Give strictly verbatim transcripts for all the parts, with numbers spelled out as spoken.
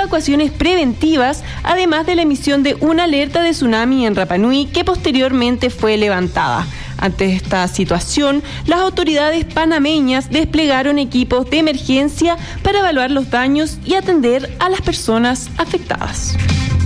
evacuaciones preventivas, además de la emisión de una alerta de tsunami en Rapa Nui que posteriormente fue levantada. Ante esta situación, las autoridades panameñas desplegaron equipos de emergencia para evaluar los daños y atender a las personas afectadas.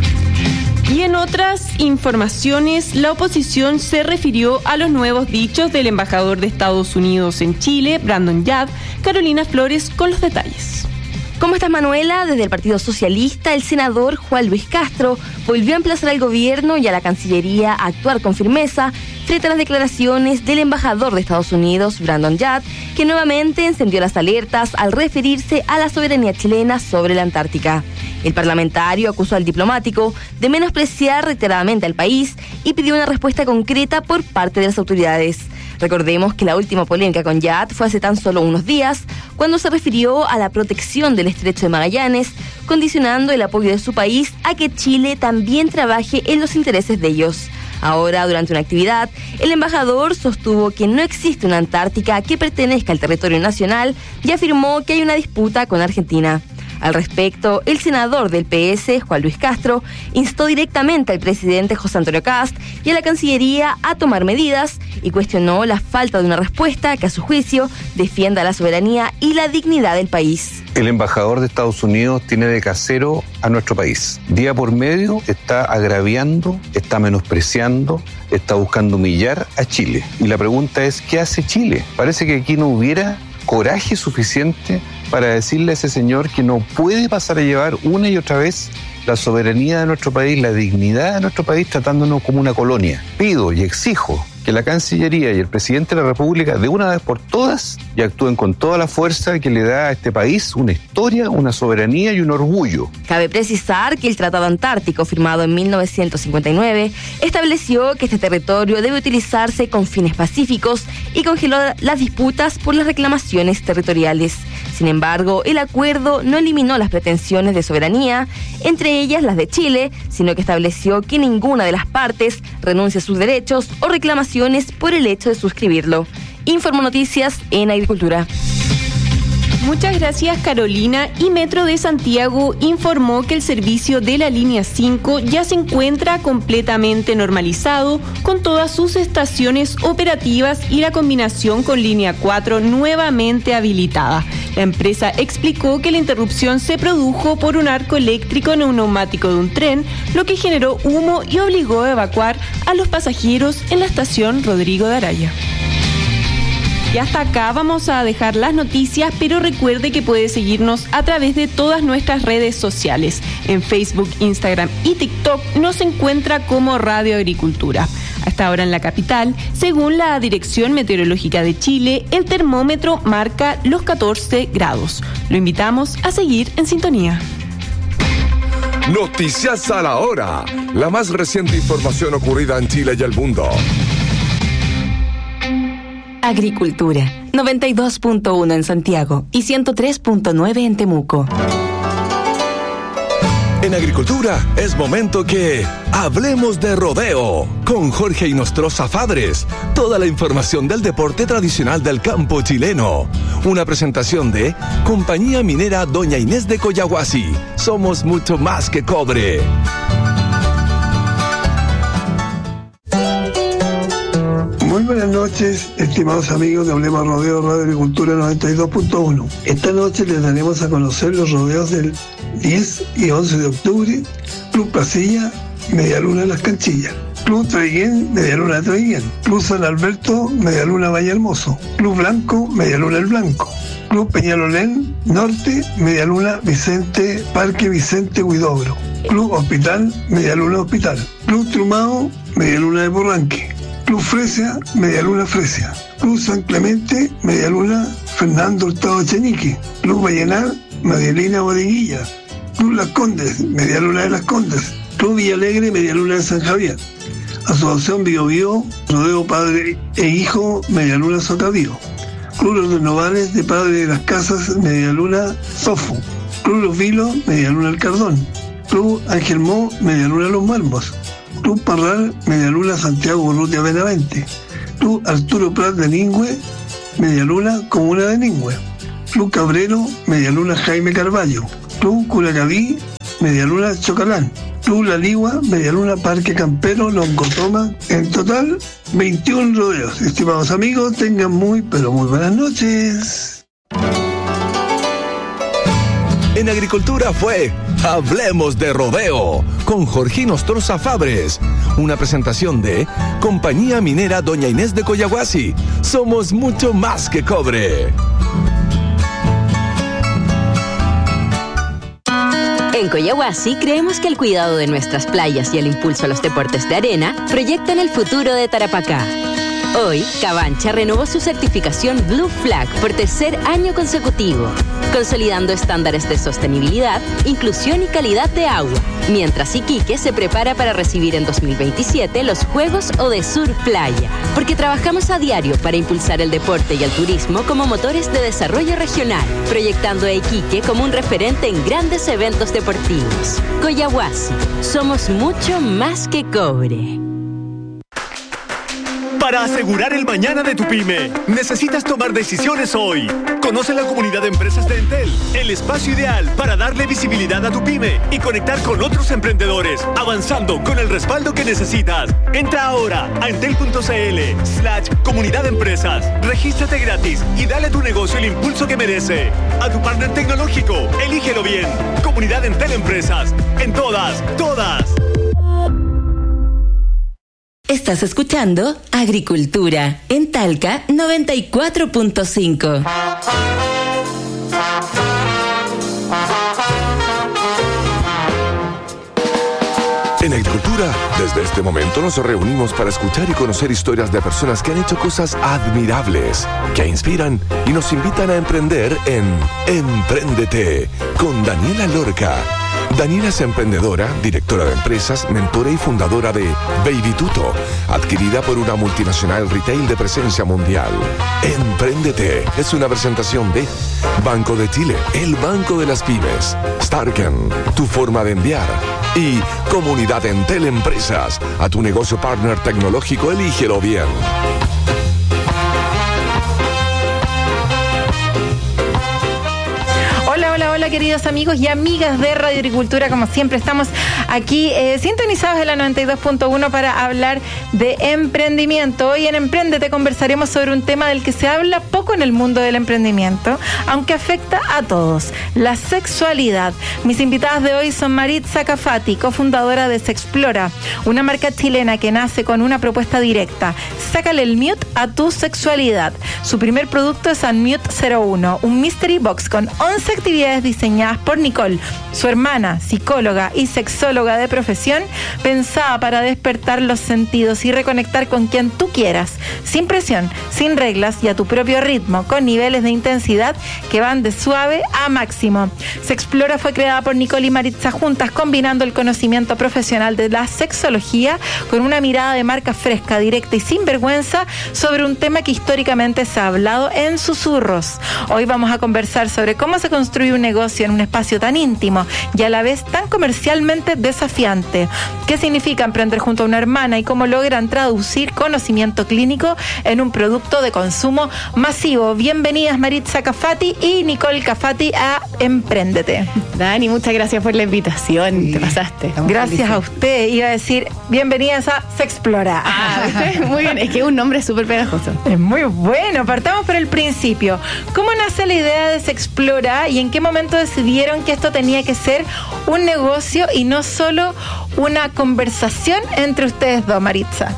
Y en otras informaciones, la oposición se refirió a los nuevos dichos del embajador de Estados Unidos en Chile, Brandon Yad. Carolina Flores con los detalles. ¿Cómo estás, Manuela? Desde el Partido Socialista, el senador Juan Luis Castro volvió a emplazar al gobierno y a la Cancillería a actuar con firmeza frente a las declaraciones del embajador de Estados Unidos, Brandon Yad, que nuevamente encendió las alertas al referirse a la soberanía chilena sobre la Antártica. El parlamentario acusó al diplomático de menospreciar reiteradamente al país y pidió una respuesta concreta por parte de las autoridades. Recordemos que la última polémica con Yad fue hace tan solo unos días, cuando se refirió a la protección del Estrecho de Magallanes, condicionando el apoyo de su país a que Chile también trabaje en los intereses de ellos. Ahora, durante una actividad, el embajador sostuvo que no existe una Antártica que pertenezca al territorio nacional y afirmó que hay una disputa con Argentina. Al respecto, el senador del P S, Juan Luis Castro, instó directamente al presidente José Antonio Kast y a la Cancillería a tomar medidas y cuestionó la falta de una respuesta que, a su juicio, defienda la soberanía y la dignidad del país. El embajador de Estados Unidos tiene de casero a nuestro país. Día por medio está agraviando, está menospreciando, está buscando humillar a Chile. Y la pregunta es, ¿qué hace Chile? Parece que aquí no hubiera coraje suficiente para decirle a ese señor que no puede pasar a llevar una y otra vez la soberanía de nuestro país, la dignidad de nuestro país, tratándonos como una colonia. Pido y exijo que la Cancillería y el presidente de la República de una vez por todas y actúen con toda la fuerza que le da a este país una historia, una soberanía y un orgullo. Cabe precisar que el Tratado Antártico, firmado en mil novecientos cincuenta y nueve, estableció que este territorio debe utilizarse con fines pacíficos y congeló las disputas por las reclamaciones territoriales. Sin embargo, el acuerdo no eliminó las pretensiones de soberanía, entre ellas las de Chile, sino que estableció que ninguna de las partes renuncie a sus derechos o reclamaciones por el hecho de suscribirlo. Informo Noticias en Agricultura. Muchas gracias, Carolina. Y Metro de Santiago informó que el servicio de la línea cinco ya se encuentra completamente normalizado, con todas sus estaciones operativas y la combinación con línea cuatro nuevamente habilitada. La empresa explicó que la interrupción se produjo por un arco eléctrico en un neumático de un tren, lo que generó humo y obligó a evacuar a los pasajeros en la estación Rodrigo de Araya. Y hasta acá vamos a dejar las noticias, pero recuerde que puede seguirnos a través de todas nuestras redes sociales. En Facebook, Instagram y TikTok nos encuentra como Radio Agricultura. Hasta ahora en la capital, según la Dirección Meteorológica de Chile, el termómetro marca los catorce grados. Lo invitamos a seguir en sintonía. Noticias a la hora. La más reciente información ocurrida en Chile y el mundo. Agricultura, noventa y dos punto uno en Santiago y ciento tres punto nueve en Temuco. En Agricultura es momento que hablemos de rodeo con Jorge Inostroza Fadres. Toda la información del deporte tradicional del campo chileno. Una presentación de Compañía Minera Doña Inés de Coyahuasi. Somos mucho más que cobre. Muy buenas noches, estimados amigos de Hablemos Rodeo Radio Agricultura noventa y dos punto uno. Esta noche les daremos a conocer los rodeos del diez y once de octubre. Club Pasilla, Medialuna Las Canchillas. Club Traiguén, Medialuna Traiguén. Club San Alberto, Medialuna Valle Hermoso. Club Blanco, Medialuna El Blanco. Club Peñalolén Norte, Medialuna Vicente, Parque Vicente Huidobro. Club Hospital, Medialuna Hospital. Club Trumao, Medialuna de Porranque. Club Fresia, Medialuna Fresia. Club San Clemente, Medialuna Fernando Hurtado Chenique. Club Vallenar, Medialina Bodeguilla. Club Las Condes, Medialuna de Las Condes. Club Villalegre, Medialuna de San Javier. Asociación Bio Bio, Rodeo Padre e Hijo, Medialuna Sotavío. Club Los Novales de Padre de las Casas, Medialuna Sofo. Club Los Vilos, Medialuna El Cardón. Club Ángel Mo, Medialuna Los Malmos. Club Parral, Medialuna Santiago Urrutia Benavente. Club Arturo Prat de Ningüe, Medialuna Comuna de Ningüe. Club Cabrero, Medialuna Jaime Carballo. Club Curacaví, Medialuna Chocalán, Club La Ligua, Medialuna Parque Campero, Longotoma. En total, veintiún rodeos. Estimados amigos, tengan muy, pero muy buenas noches. En Agricultura fue Hablemos de Rodeo con Jorge Nostroza Fabres. Una presentación de Compañía Minera Doña Inés de Coyahuasi. Somos mucho más que cobre. En Coyahuasi creemos que el cuidado de nuestras playas y el impulso a los deportes de arena proyectan el futuro de Tarapacá. Hoy, Cabancha renovó su certificación Blue Flag por tercer año consecutivo, consolidando estándares de sostenibilidad, inclusión y calidad de agua, mientras Iquique se prepara para recibir en dos mil veintisiete los Juegos Odesur Playa, porque trabajamos a diario para impulsar el deporte y el turismo como motores de desarrollo regional, proyectando a Iquique como un referente en grandes eventos deportivos. Coyahuasi, somos mucho más que cobre. Para asegurar el mañana de tu pyme, necesitas tomar decisiones hoy. Conoce la comunidad de empresas de Entel, el espacio ideal para darle visibilidad a tu pyme y conectar con otros emprendedores, avanzando con el respaldo que necesitas. Entra ahora a entel.cl slash comunidad de empresas. Regístrate gratis y dale a tu negocio el impulso que merece. A tu partner tecnológico, elígelo bien. Comunidad Entel Empresas. En todas, todas. Estás escuchando Agricultura en Talca noventa y cuatro punto cinco. En Agricultura, desde este momento nos reunimos para escuchar y conocer historias de personas que han hecho cosas admirables, que inspiran y nos invitan a emprender en Empréndete con Daniela Lorca. Daniela es emprendedora, directora de empresas, mentora y fundadora de Baby Tuto, adquirida por una multinacional retail de presencia mundial. Empréndete es una presentación de Banco de Chile, el banco de las pymes, Starken, tu forma de enviar, y Comunidad Entel Empresas, a tu negocio partner tecnológico, elígelo bien. Hola, hola, hola, queridos amigos y amigas de Radio Agricultura. Como siempre, estamos aquí eh, sintonizados en la noventa y dos punto uno para hablar de emprendimiento. Hoy en Emprendete conversaremos sobre un tema del que se habla poco en el mundo del emprendimiento, aunque afecta a todos: la sexualidad. Mis invitadas de hoy son Maritza Cafati, cofundadora de Sexplora, una marca chilena que nace con una propuesta directa: sácale el mute a tu sexualidad. Su primer producto es Unmute cero uno, un mystery box con once actividades diseñadas por Nicole, su hermana, psicóloga y sexóloga de profesión, pensada para despertar los sentidos y reconectar con quien tú quieras, sin presión, sin reglas y a tu propio ritmo, con niveles de intensidad que van de suave a máximo. Sexplora fue creada por Nicole y Maritza juntas, combinando el conocimiento profesional de la sexología con una mirada de marca fresca, directa y sin vergüenza sobre un tema que históricamente se ha hablado en susurros. Hoy vamos a conversar sobre cómo se construye un negocio en un espacio tan íntimo y a la vez tan comercialmente desafiante. ¿Qué significa emprender junto a una hermana y cómo logran traducir conocimiento clínico en un producto de consumo masivo? Bienvenidas Maritza Cafati y Nicole Cafati a Empréndete. Dani, muchas gracias por la invitación, sí, te pasaste. Gracias felices. A usted. Iba a decir, bienvenidas a Sexplora. Ah, muy bien, es que es un nombre súper pegajoso. Es muy bueno. Partamos por el principio. ¿Cómo nace la idea de Sexplora y en qué momento decidieron que esto tenía que ser un negocio y no solo una conversación entre ustedes dos, Maritza?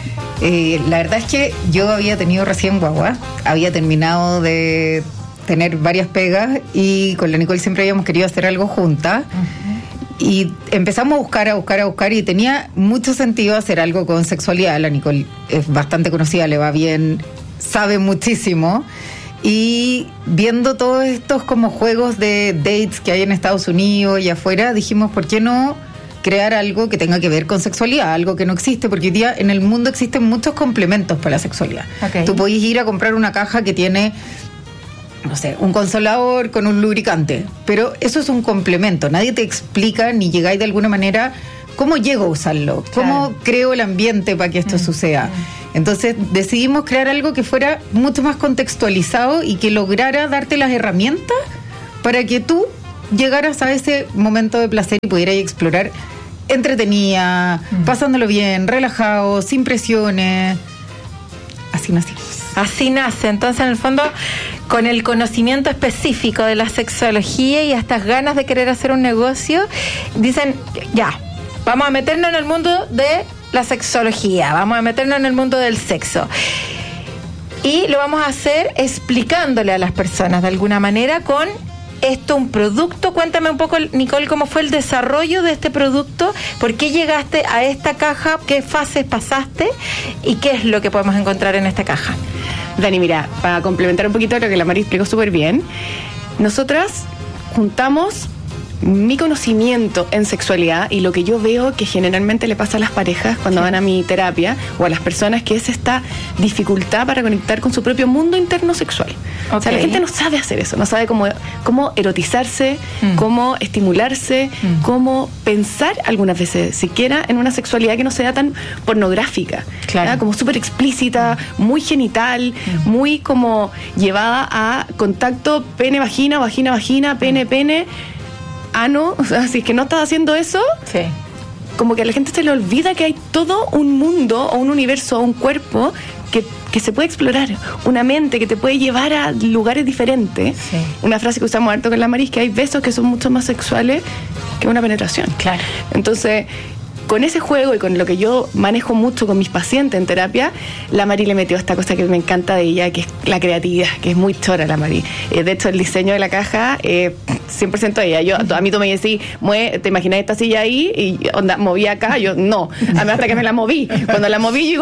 Eh, la verdad es que yo había tenido recién guagua, había terminado de tener varias pegas y con la Nicole siempre habíamos querido hacer algo juntas. Uh-huh. Y empezamos a buscar, a buscar, a buscar y tenía mucho sentido hacer algo con sexualidad. La Nicole es bastante conocida, le va bien, sabe muchísimo. Y viendo todos estos como juegos de dates que hay en Estados Unidos y afuera, dijimos, ¿por qué no crear algo que tenga que ver con sexualidad? Algo que no existe, porque hoy día en el mundo existen muchos complementos para la sexualidad. Okay. Tú podés ir a comprar una caja que tiene, no sé, un consolador con un lubricante, pero eso es un complemento. Nadie te explica ni llegáis de alguna manera cómo llego a usarlo, cómo claro. creo el ambiente para que esto mm. suceda. Mm. Entonces decidimos crear algo que fuera mucho más contextualizado y que lograra darte las herramientas para que tú llegaras a ese momento de placer y pudieras explorar entretenida, mm. pasándolo bien, relajado, sin presiones. Así nací. Así nace. Entonces, en el fondo, con el conocimiento específico de la sexología y estas ganas de querer hacer un negocio, dicen, ya, vamos a meternos en el mundo de la sexología, vamos a meternos en el mundo del sexo. Y lo vamos a hacer explicándole a las personas de alguna manera con esto, un producto. Cuéntame un poco, Nicole, cómo fue el desarrollo de este producto, por qué llegaste a esta caja, qué fases pasaste y qué es lo que podemos encontrar en esta caja. Dani, mira, para complementar un poquito lo que la Mari explicó súper bien, nosotras juntamos mi conocimiento en sexualidad y lo que yo veo que generalmente le pasa a las parejas cuando sí. van a mi terapia, o a las personas, que es esta dificultad para conectar con su propio mundo interno sexual. Okay. O sea, la gente no sabe hacer eso, no sabe cómo, cómo erotizarse, mm. cómo estimularse, mm. cómo pensar algunas veces siquiera en una sexualidad que no sea tan pornográfica, claro. como súper explícita, mm. muy genital, mm. muy como llevada a contacto pene-vagina, vagina-vagina, pene-pene, ano. O sea, si es que no estás haciendo eso, sí. como que a la gente se le olvida que hay todo un mundo o un universo o un cuerpo que, que se puede explorar, una mente que te puede llevar a lugares diferentes. Sí. Una frase que usamos harto con la Mari es que hay besos que son mucho más sexuales que una penetración. Claro. Entonces, con ese juego y con lo que yo manejo mucho con mis pacientes en terapia, la Mari le metió esta cosa que me encanta de ella, que es la creatividad, que es muy chora la Mari. Eh, de hecho, el diseño de la caja, eh, cien por ciento ella. Yo, a mí tú me decís, ¿te imaginas esta silla ahí? Y onda, moví acá, yo no. A mí hasta que me la moví. Cuando la moví, yo digo,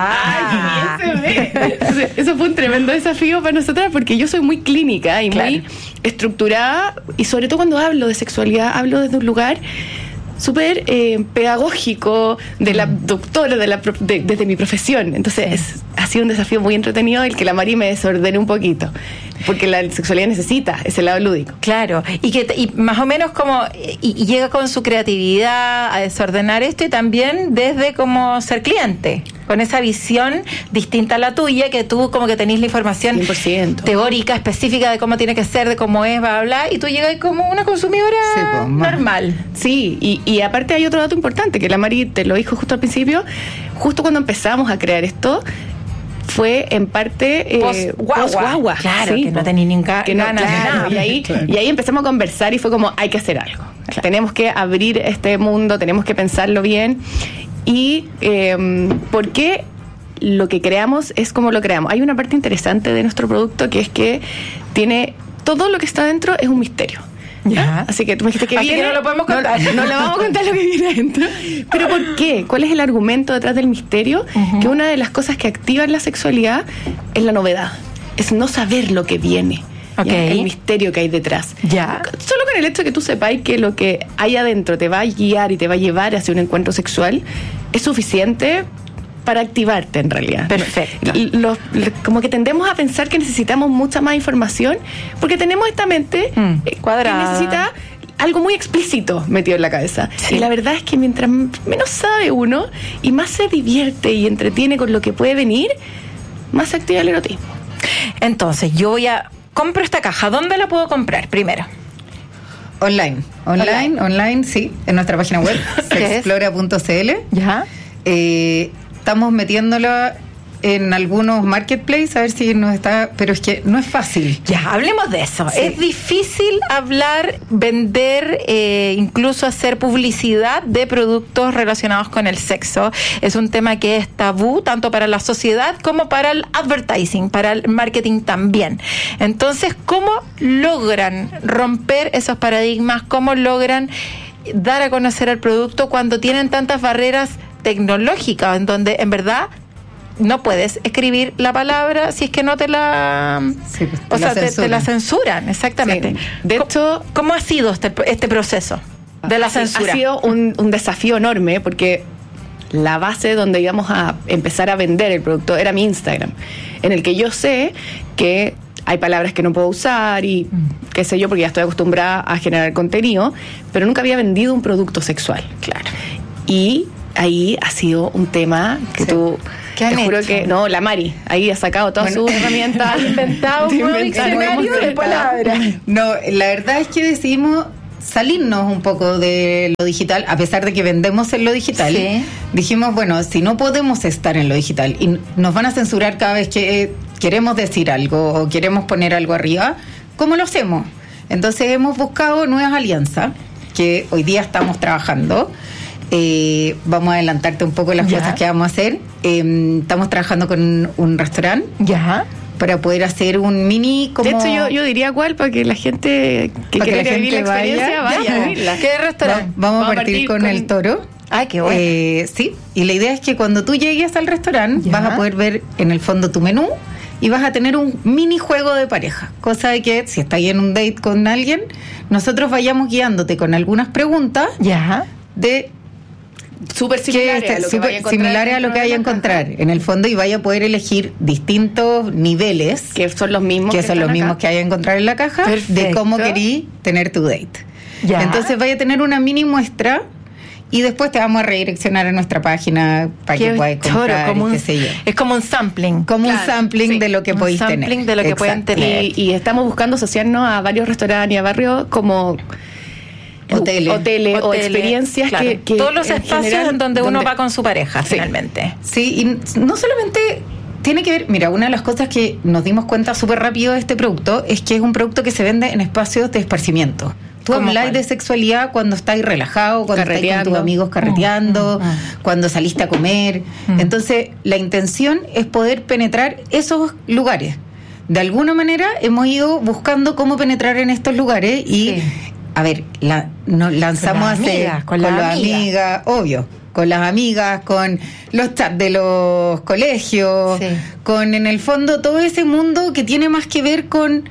¡ah! ¡Ay, bien se ve! Entonces, eso fue un tremendo desafío para nosotras, porque yo soy muy clínica y claro. muy estructurada, y sobre todo cuando hablo de sexualidad, hablo desde un lugar súper eh, pedagógico de la doctora, de la, de, desde mi profesión. Entonces, sí. es, ha sido un desafío muy entretenido el que la Mari me desordene un poquito, porque la sexualidad necesita ese lado lúdico. Claro, y que y más o menos como y, y llega con su creatividad a desordenar esto, y también desde como ser cliente, con esa visión distinta a la tuya, que tú como que tenés la información cien por ciento teórica, específica de cómo tiene que ser, de cómo es, bla, bla, bla, y tú llegas como una consumidora sí, pues, normal. Sí, y, y aparte hay otro dato importante, que la Mari te lo dijo justo al principio, justo cuando empezamos a crear esto, fue en parte eh, post guagua, post guagua. Claro, sí, que no tenía ni ganas no, claro, nada. Y ahí, claro. y ahí empezamos a conversar y fue como, hay que hacer algo. Claro. Tenemos que abrir este mundo, tenemos que pensarlo bien. Y eh, ¿por qué lo que creamos es como lo creamos? Hay una parte interesante de nuestro producto, que es que tiene todo lo que está dentro es un misterio. ¿Ya? Así que tú me dijiste que Así viene. que no lo podemos contar. No, no le vamos a contar lo que viene adentro. Pero ¿por qué? ¿Cuál es el argumento detrás del misterio? Uh-huh. Que una de las cosas que activan la sexualidad es la novedad. Es no saber lo que viene. Okay. El misterio que hay detrás. Ya. Solo con el hecho de que tú sepáis que lo que hay adentro te va a guiar y te va a llevar hacia un encuentro sexual es suficiente para activarte, en realidad. Perfecto. Los, los, como que tendemos a pensar que necesitamos mucha más información, porque tenemos esta mente mm, cuadrada, que necesita algo muy explícito metido en la cabeza. Sí. Y la verdad es que mientras menos sabe uno y más se divierte y entretiene con lo que puede venir, más se activa el erotismo. Entonces, yo voy a... compro esta caja. ¿Dónde la puedo comprar primero? Online. Online, online, online sí. En nuestra página web, sexplora punto c l. Ya. Eh, estamos metiéndola en algunos marketplaces a ver si nos está, pero es que no es fácil. Ya, hablemos de eso. Sí. Es difícil hablar, vender, eh, incluso hacer publicidad de productos relacionados con el sexo. Es un tema que es tabú tanto para la sociedad como para el advertising, para el marketing también. Entonces, ¿cómo logran romper esos paradigmas? ¿Cómo logran dar a conocer el producto cuando tienen tantas barreras tecnológicas, en donde en verdad no puedes escribir la palabra si es que no te la... Sí, pues, te o la sea, te, te la censuran, exactamente. Sí. De hecho, ¿cómo ha sido este, este proceso de la censura? Ha sido un, un desafío enorme, porque la base donde íbamos a empezar a vender el producto era mi Instagram, en el que yo sé que hay palabras que no puedo usar y qué sé yo, porque ya estoy acostumbrada a generar contenido, pero nunca había vendido un producto sexual. Claro. Y ahí ha sido un tema que sí. tú... ¿Qué te juro hecho? que... No, la Mari, ahí ha sacado todas bueno, sus herramientas. Ha inventado un nuevo diccionario de palabras. No, la verdad es que decidimos salirnos un poco de lo digital, a pesar de que vendemos en lo digital. Sí. Dijimos, bueno, si no podemos estar en lo digital y nos van a censurar cada vez que queremos decir algo o queremos poner algo arriba, ¿cómo lo hacemos? Entonces hemos buscado nuevas alianzas que hoy día estamos trabajando. Eh, vamos a adelantarte un poco las ya. cosas que vamos a hacer. Eh, estamos trabajando con un restaurante. Ya. Para poder hacer un mini como... De hecho, yo, yo diría cuál, para que la gente que quiera vivir la experiencia vaya, vaya a vivirla. ¿Qué restaurante? Va, vamos, vamos a partir, partir con, con el Toro. Ay, qué bueno. Eh, sí, y la idea es que cuando tú llegues al restaurante vas a poder ver en el fondo tu menú y vas a tener un mini juego de pareja. Cosa de que si estás en un date con alguien, nosotros vayamos guiándote con algunas preguntas ya. de... Súper similares a lo que vaya a encontrar, similares a lo que vaya a encontrar en el fondo, y vaya a poder elegir distintos niveles que son los mismos que, que son los mismos acá. que hay a encontrar en la caja. Perfecto. De cómo querí tener tu date. Ya. Entonces vaya a tener una mini muestra y después te vamos a redireccionar a nuestra página para que puedas comprar, como un, qué sé yo. Es como un sampling. Como claro, un sampling sí. de lo que un podéis tener. sampling de lo que Exacto. pueden tener. Y, y estamos buscando asociarnos a varios restaurantes y a barrios como... Hoteles, hoteles o experiencias claro. que, que todos los en espacios general, en donde, donde uno va con su pareja sí. finalmente. Sí, y no solamente tiene que ver, mira, una de las cosas que nos dimos cuenta súper rápido de este producto es que es un producto que se vende en espacios de esparcimiento. Tú hablas de sexualidad cuando estás relajado, cuando estás con tus amigos carreteando, mm, mm, mm. cuando saliste a comer. Mm. Entonces, la intención es poder penetrar esos lugares. De alguna manera hemos ido buscando cómo penetrar en estos lugares y... Sí. A ver, la, nos lanzamos a hacer con, con las amigas, amigas, obvio, con las amigas, con los chats de los colegios, sí. con en el fondo todo ese mundo que tiene más que ver con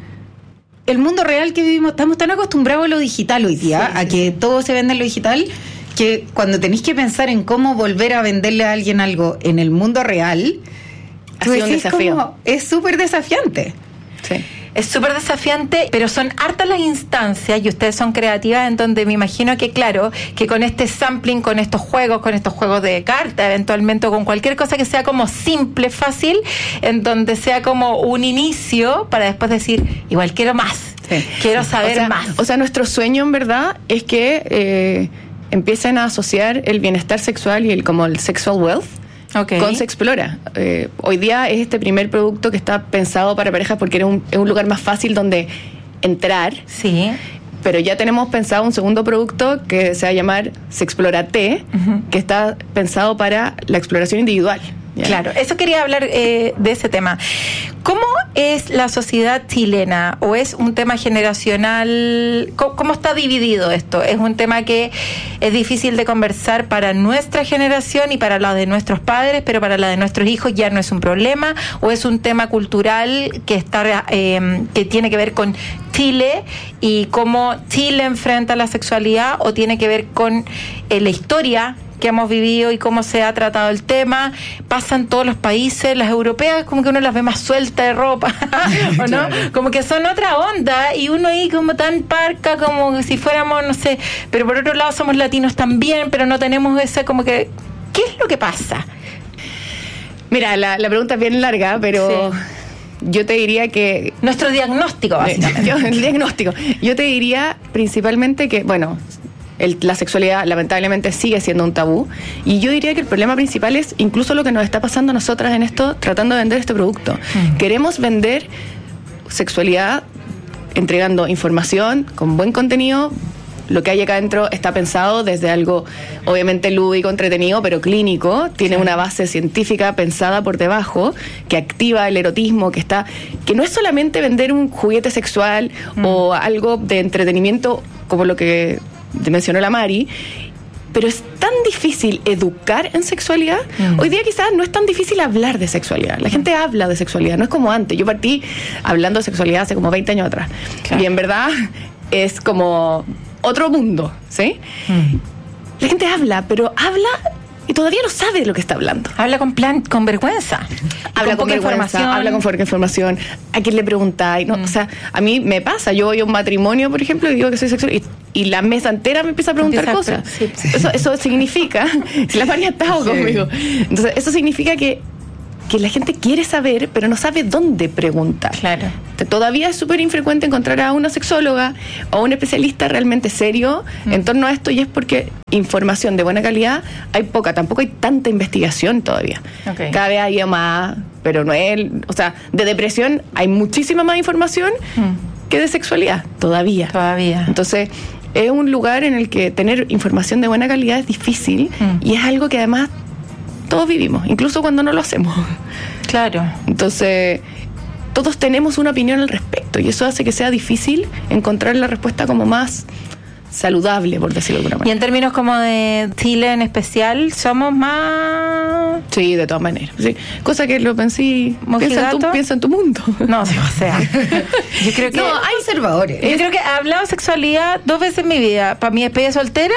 el mundo real que vivimos. Estamos tan acostumbrados a lo digital hoy día, sí, a sí. que todo se vende en lo digital, que cuando tenéis que pensar en cómo volver a venderle a alguien algo en el mundo real, ha sido un desafío. Como, es súper desafiante. Sí. Es súper desafiante, pero son hartas las instancias y ustedes son creativas en donde me imagino que, claro, que con este sampling, con estos juegos, con estos juegos de carta, eventualmente, o con cualquier cosa que sea como simple, fácil, en donde sea como un inicio para después decir, igual quiero más, sí. quiero saber o sea, más. O sea, nuestro sueño en verdad es que eh, empiecen a asociar el bienestar sexual y el como el sexual wealth. Okay. Con Sexplora. Eh, hoy día es este primer producto que está pensado para parejas porque es un, es un lugar más fácil donde entrar. Sí. Pero ya tenemos pensado un segundo producto que se va a llamar Sexplora T, uh-huh. que está pensado para la exploración individual. ¿Ya? Claro, eso quería hablar eh, de ese tema. ¿Cómo es la sociedad chilena? ¿O es un tema generacional? ¿Cómo, cómo está dividido esto? ¿Es un tema que es difícil de conversar para nuestra generación y para la de nuestros padres, pero para la de nuestros hijos ya no es un problema? ¿O es un tema cultural que está eh, que tiene que ver con Chile y cómo Chile enfrenta la sexualidad? ¿O tiene que ver con eh, la historia que hemos vivido y cómo se ha tratado el tema? Pasa en todos los países. Las europeas como que uno las ve más suelta de ropa ¿o no? Como que son otra onda y uno ahí como tan parca como si fuéramos, no sé, pero por otro lado somos latinos también, pero no tenemos esa como que... ¿Qué es lo que pasa? Mira, la, la pregunta es bien larga, pero... Sí. Yo te diría que... Nuestro diagnóstico, básicamente. Yo, el diagnóstico. Yo te diría principalmente que, bueno... El, la sexualidad lamentablemente sigue siendo un tabú y yo diría que el problema principal es incluso lo que nos está pasando a nosotras en esto, tratando de vender este producto. Mm. Queremos vender sexualidad entregando información con buen contenido. Lo que hay acá adentro está pensado desde algo obviamente lúdico, entretenido, pero clínico. Tiene sí. una base científica pensada por debajo que activa el erotismo, que está, que no es solamente vender un juguete sexual mm. o algo de entretenimiento como lo que te mencionó la Mari, pero es tan difícil educar en sexualidad. Mm. Hoy día quizás no es tan difícil hablar de sexualidad. La gente habla de sexualidad, no es como antes. Yo partí hablando de sexualidad hace como veinte años atrás. Claro. Y en verdad es como otro mundo, ¿sí? Mm. La gente habla, pero habla y todavía no sabe de lo que está hablando. Habla con plan, con vergüenza. Habla con, con poca información. Habla con poca información. ¿A quién le preguntáis? No, mm. O sea, a mí me pasa. Yo voy a un matrimonio, por ejemplo, y digo que soy sexual y, y la mesa entera me empieza a preguntar empieza cosas. A pre- sí, sí. Eso, eso significa, si la María ha estado sí. conmigo, entonces eso significa que que la gente quiere saber, pero no sabe dónde preguntar. Claro. Todavía es súper infrecuente encontrar a una sexóloga o un especialista realmente serio mm. en torno a esto, y es porque información de buena calidad hay poca, tampoco hay tanta investigación todavía. Okay. Cada vez hay más, pero no es, o sea, de depresión hay muchísima más información mm. que de sexualidad, todavía. Todavía. Entonces, es un lugar en el que tener información de buena calidad es difícil mm. y es algo que además todos vivimos, incluso cuando no lo hacemos. Claro. Entonces, todos tenemos una opinión al respecto y eso hace que sea difícil encontrar la respuesta como más saludable, por decirlo de alguna manera. Y en términos como de Chile en especial, ¿somos más...? Sí, de todas maneras. Sí. Cosa que lo pensé, piensa en, tu, piensa en tu mundo. No, sí, o sea, yo creo que... No, hay observadores. Yo creo que he hablado de sexualidad dos veces en mi vida. Para mi despedida soltera,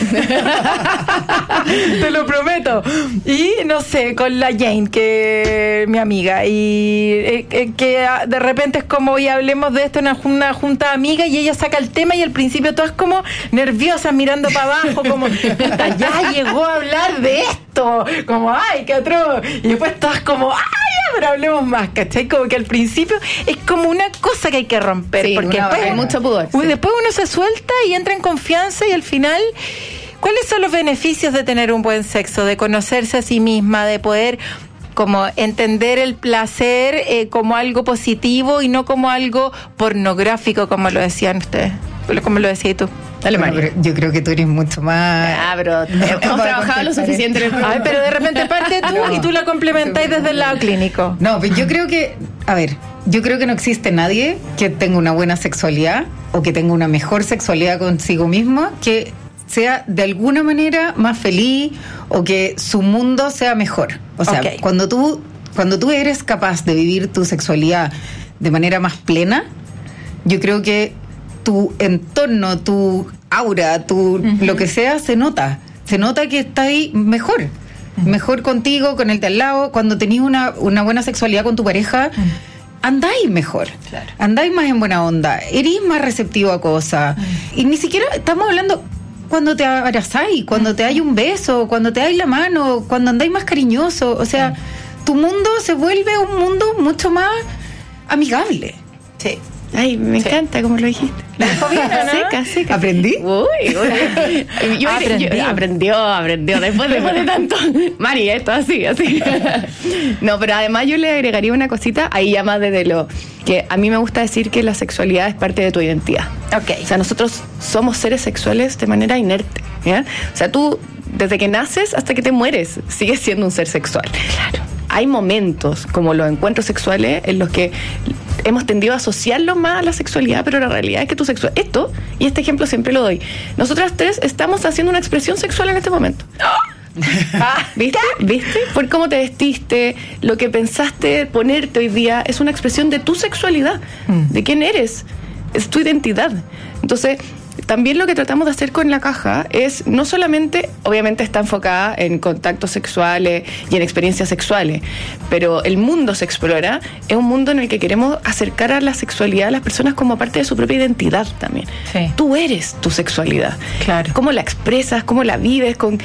te lo prometo. Y, no sé, con la Jane, que es mi amiga, y eh, que de repente es como, y hablemos de esto en una, una junta de amigas, y ella saca el tema, y al principio todas como nerviosas mirando para abajo, como puta, ya llegó a hablar de esto, como ay, qué atroz, y después todas como ay, pero hablemos más, ¿cachai? Como que al principio es como una cosa que hay que romper, sí, porque una, después, hay mucho pudor, sí. después uno se suelta y entra en confianza, y al final, ¿cuáles son los beneficios de tener un buen sexo, de conocerse a sí misma, de poder como entender el placer eh, como algo positivo y no como algo pornográfico, como lo decían ustedes, como lo decías tú? Dale, bueno, pero yo creo que tú eres mucho más... Ah, pero no, hemos trabajado lo suficiente. Ay, pero de repente parte tú no, y tú la complementáis desde el lado clínico. No, pero yo creo que, a ver, yo creo que no existe nadie que tenga una buena sexualidad o que tenga una mejor sexualidad consigo mismo que sea de alguna manera más feliz o que su mundo sea mejor. O sea, okay. cuando tú cuando tú eres capaz de vivir tu sexualidad de manera más plena, yo creo que tu entorno, tu aura, tu uh-huh. lo que sea, se nota. Se nota que estás ahí mejor. Uh-huh. Mejor contigo, con el de al lado. Cuando tenés una, una buena sexualidad con tu pareja, uh-huh. andáis mejor. Claro. Andáis más en buena onda. Eres más receptivo a cosas. Uh-huh. Y ni siquiera estamos hablando cuando te abrazáis, cuando uh-huh. te dais un beso, cuando te dais la mano, cuando andáis más cariñoso. O sea, uh-huh. tu mundo se vuelve un mundo mucho más amigable. Sí. Ay, me sí. encanta como lo dijiste. ¿La dijo bien, no? Seca, seca. ¿Aprendí? Uy, uy. Yo, Aprendí. yo, aprendió, aprendió. Después, después de tanto. Mari, esto así, así. No, pero además yo le agregaría una cosita, ahí ya más desde lo que a mí me gusta decir que la sexualidad es parte de tu identidad. Ok. O sea, nosotros somos seres sexuales de manera inerte, ¿ya? O sea, tú, desde que naces hasta que te mueres, sigues siendo un ser sexual. Claro. Hay momentos, como los encuentros sexuales, en los que hemos tendido a asociarlo más a la sexualidad, pero la realidad es que tu sexualidad... Esto, y este ejemplo siempre lo doy, nosotras tres estamos haciendo una expresión sexual en este momento. Ah, ¿viste? ¿Viste? Por cómo te vestiste, lo que pensaste ponerte hoy día, es una expresión de tu sexualidad, mm. de quién eres, es tu identidad. Entonces... También lo que tratamos de hacer con la caja es no solamente, obviamente está enfocada en contactos sexuales y en experiencias sexuales, pero el mundo se explora, es un mundo en el que queremos acercar a la sexualidad a las personas como parte de su propia identidad también. Sí. Tú eres tu sexualidad. Claro. Cómo la expresas, cómo la vives, con,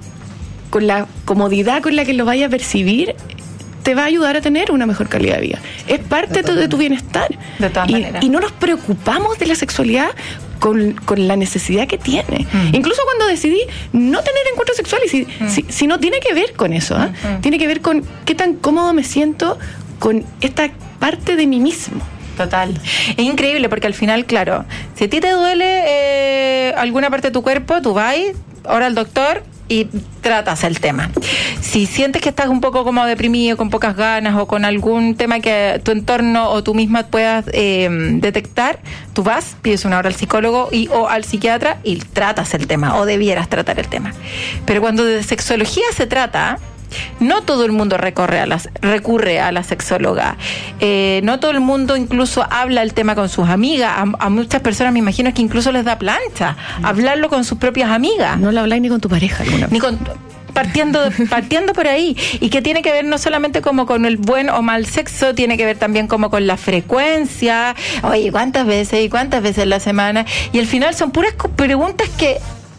con la comodidad con la que lo vayas a percibir, te va a ayudar a tener una mejor calidad de vida. Es parte de, de tu bienestar. De todas y, maneras. Y no nos preocupamos de la sexualidad con, con la necesidad que tiene. Mm. Incluso cuando decidí no tener encuentros sexuales, si, mm. si, si no tiene que ver con eso, ¿eh? Mm. Tiene que ver con qué tan cómodo me siento con esta parte de mí mismo. Total. Es increíble porque al final, claro, si a ti te duele eh, alguna parte de tu cuerpo, tú vas ahora al doctor y tratas el tema. Si sientes que estás un poco como deprimido, con pocas ganas o con algún tema que tu entorno o tú misma puedas eh, detectar, tú vas, pides una hora al psicólogo y, o al psiquiatra y tratas el tema, o debieras tratar el tema. Pero cuando de sexología se trata, no todo el mundo recorre a las, recurre a la sexóloga. Eh, no todo el mundo incluso habla el tema con sus amigas. A, a muchas personas me imagino que incluso les da plancha mm. hablarlo con sus propias amigas. No lo habláis ni con tu pareja alguna vez. Ni con... Partiendo, partiendo por ahí, y que tiene que ver no solamente como con el buen o mal sexo, tiene que ver también como con la frecuencia, oye, cuántas veces y cuántas veces a la semana, y al final son puras preguntas que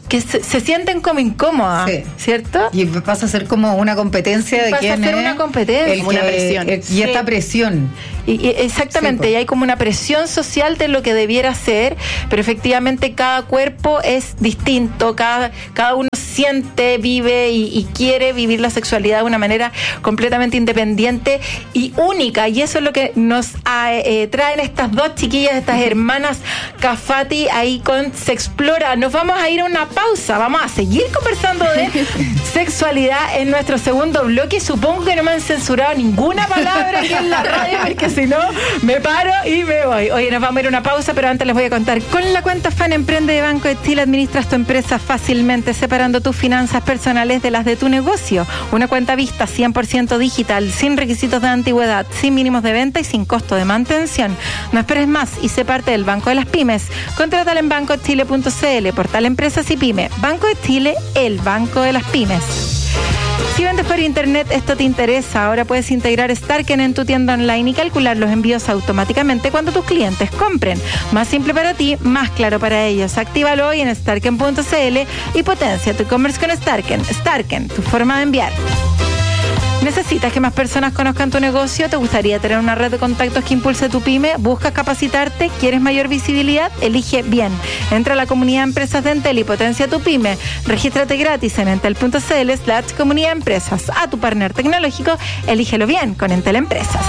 que se, se sienten como incómodas, sí. ¿cierto? Y pasa a ser como una competencia de pasa quién a ser es una competencia, el como que, una presión. El, y sí. esta presión. Y, y exactamente, sí, y hay como una presión social de lo que debiera ser, pero efectivamente cada cuerpo es distinto, cada, cada uno siente, vive y, y quiere vivir la sexualidad de una manera completamente independiente y única, y eso es lo que nos eh, traen estas dos chiquillas, estas hermanas Cafati ahí con Sexplora. Nos vamos a ir a una pausa, vamos a seguir conversando de sexualidad en nuestro segundo bloque. Supongo que no me han censurado ninguna palabra aquí en la radio, porque si no me paro y me voy. Oye, nos vamos a ir a una pausa, pero antes les voy a contar. Con la cuenta Fan Emprende de Banco de Chile administras tu empresa fácilmente, separando tus finanzas personales de las de tu negocio. Una cuenta vista cien por ciento digital, sin requisitos de antigüedad, sin mínimos de venta y sin costo de mantención. No esperes más y sé parte del Banco de las Pymes. Contrátala en banco de chile punto c l, portal Empresas y Pyme. Banco de Chile, el banco de las pymes. Si vendes por internet, esto te interesa. Ahora puedes integrar Starken en tu tienda online y calcular los envíos automáticamente cuando tus clientes compren. Más simple para ti, más claro para ellos. Actívalo hoy en starken punto c l y potencia tu e-commerce con Starken. Starken, tu forma de enviar. ¿Necesitas que más personas conozcan tu negocio? ¿Te gustaría tener una red de contactos que impulse tu pyme? ¿Buscas capacitarte? ¿Quieres mayor visibilidad? Elige bien. Entra a la comunidad de empresas de Entel y potencia tu pyme. Regístrate gratis en entel punto c l slash comunidad empresas. A tu partner tecnológico, elígelo bien con Entel Empresas.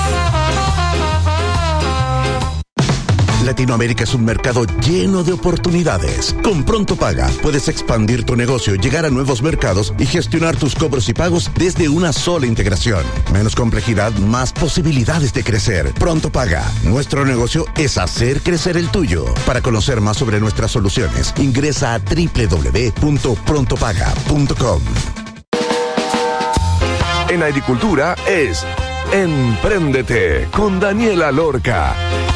Latinoamérica es un mercado lleno de oportunidades. Con Pronto Paga puedes expandir tu negocio, llegar a nuevos mercados y gestionar tus cobros y pagos desde una sola integración. Menos complejidad, más posibilidades de crecer. Pronto Paga. Nuestro negocio es hacer crecer el tuyo. Para conocer más sobre nuestras soluciones, ingresa a doble u doble u doble u punto pronto paga punto com. En agricultura es Empréndete con Daniela Lorca.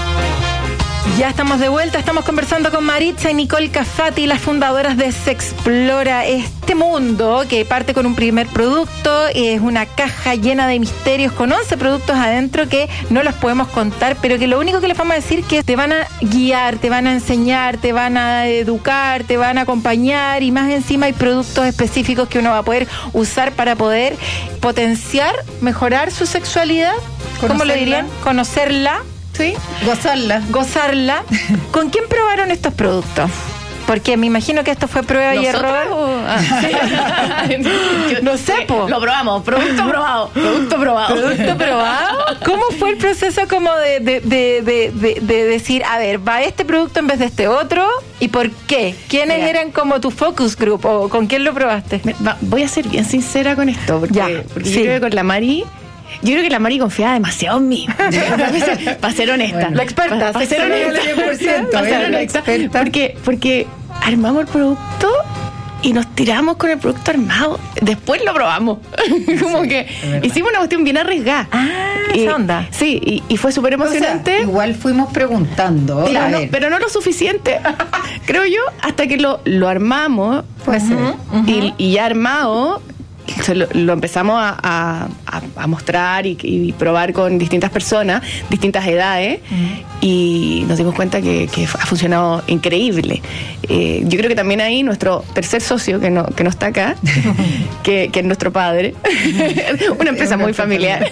Ya estamos de vuelta, estamos conversando con Maritza y Nicole Cafati, las fundadoras de Sexplora, este mundo que parte con un primer producto, es una caja llena de misterios con once productos adentro que no los podemos contar, pero que lo único que les vamos a decir es que te van a guiar, te van a enseñar, te van a educar, te van a acompañar, y más encima hay productos específicos que uno va a poder usar para poder potenciar, mejorar su sexualidad. ¿Cómo lo dirían? Conocerla. Sí. Gozarla. Gozarla. ¿Con quién probaron estos productos? Porque me imagino que esto fue prueba y error. O... Ah, sí. Yo, no sé, po. Lo probamos, producto probado, producto probado. ¿Producto probado? ¿Cómo fue el proceso como de, de, de, de, de, de decir, a ver, va este producto en vez de este otro? ¿Y por qué? ¿Quiénes Mira. eran como tu focus group o con quién lo probaste? Me, va, voy a ser bien sincera con esto, porque, ya, porque sí. yo creo que con la Mari... Yo creo que la Mari confiaba demasiado en mí. Para ser honesta. Bueno, la experta. Para ser honesta. cien por ciento. Para ser honesta. Porque, porque armamos el producto y nos tiramos con el producto armado. Después lo probamos. Como sí, que hicimos una cuestión bien arriesgada. Ah, y, esa onda. Sí, y, y fue súper emocionante. O sea, igual fuimos preguntando. Pero no, pero no lo suficiente, creo yo, hasta que lo, lo armamos. Puede ser. Uh-huh. y, y ya armado... Lo, lo empezamos a, a, a mostrar y, y probar con distintas personas, distintas edades, uh-huh. y nos dimos cuenta que, que ha funcionado increíble. Eh, yo creo que también ahí nuestro tercer socio, que no, que no está acá, que, que es nuestro padre, una empresa muy familiar,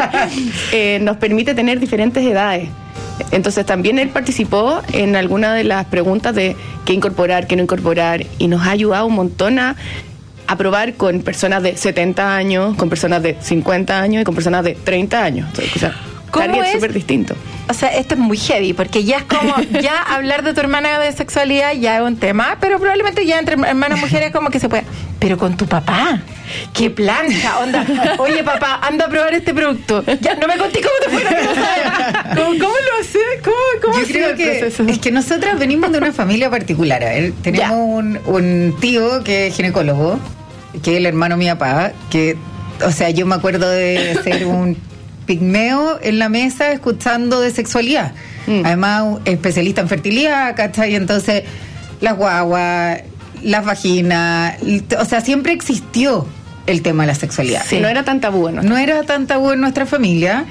eh, nos permite tener diferentes edades. Entonces también él participó en alguna de las preguntas de qué incorporar, qué no incorporar, y nos ha ayudado un montón a a probar con personas de setenta años, con personas de cincuenta años y con personas de treinta años. Entonces, o sea, target es súper distinto. O sea, esto es muy heavy, porque ya es como, ya hablar de tu hermana de sexualidad ya es un tema, pero probablemente ya entre hermanas mujeres como que se puede. Pero con tu papá, qué plancha, onda. Oye, papá, anda a probar este producto. Ya, no me conté cómo te fue, no quiero saber. ¿Cómo, cómo lo haces? ¿Cómo, cómo Yo creo que es que nosotras venimos de una familia particular. A ver, tenemos un, un tío que es ginecólogo, que es el hermano de mi papá, que, o sea, yo me acuerdo de ser un pigmeo en la mesa escuchando de sexualidad. Mm. Además, un especialista en fertilidad, ¿cachai? Entonces, las guaguas, las vaginas, o sea, siempre existió el tema de la sexualidad. Sí. No era tan tabú, ¿no? No era tan tabú en nuestra familia.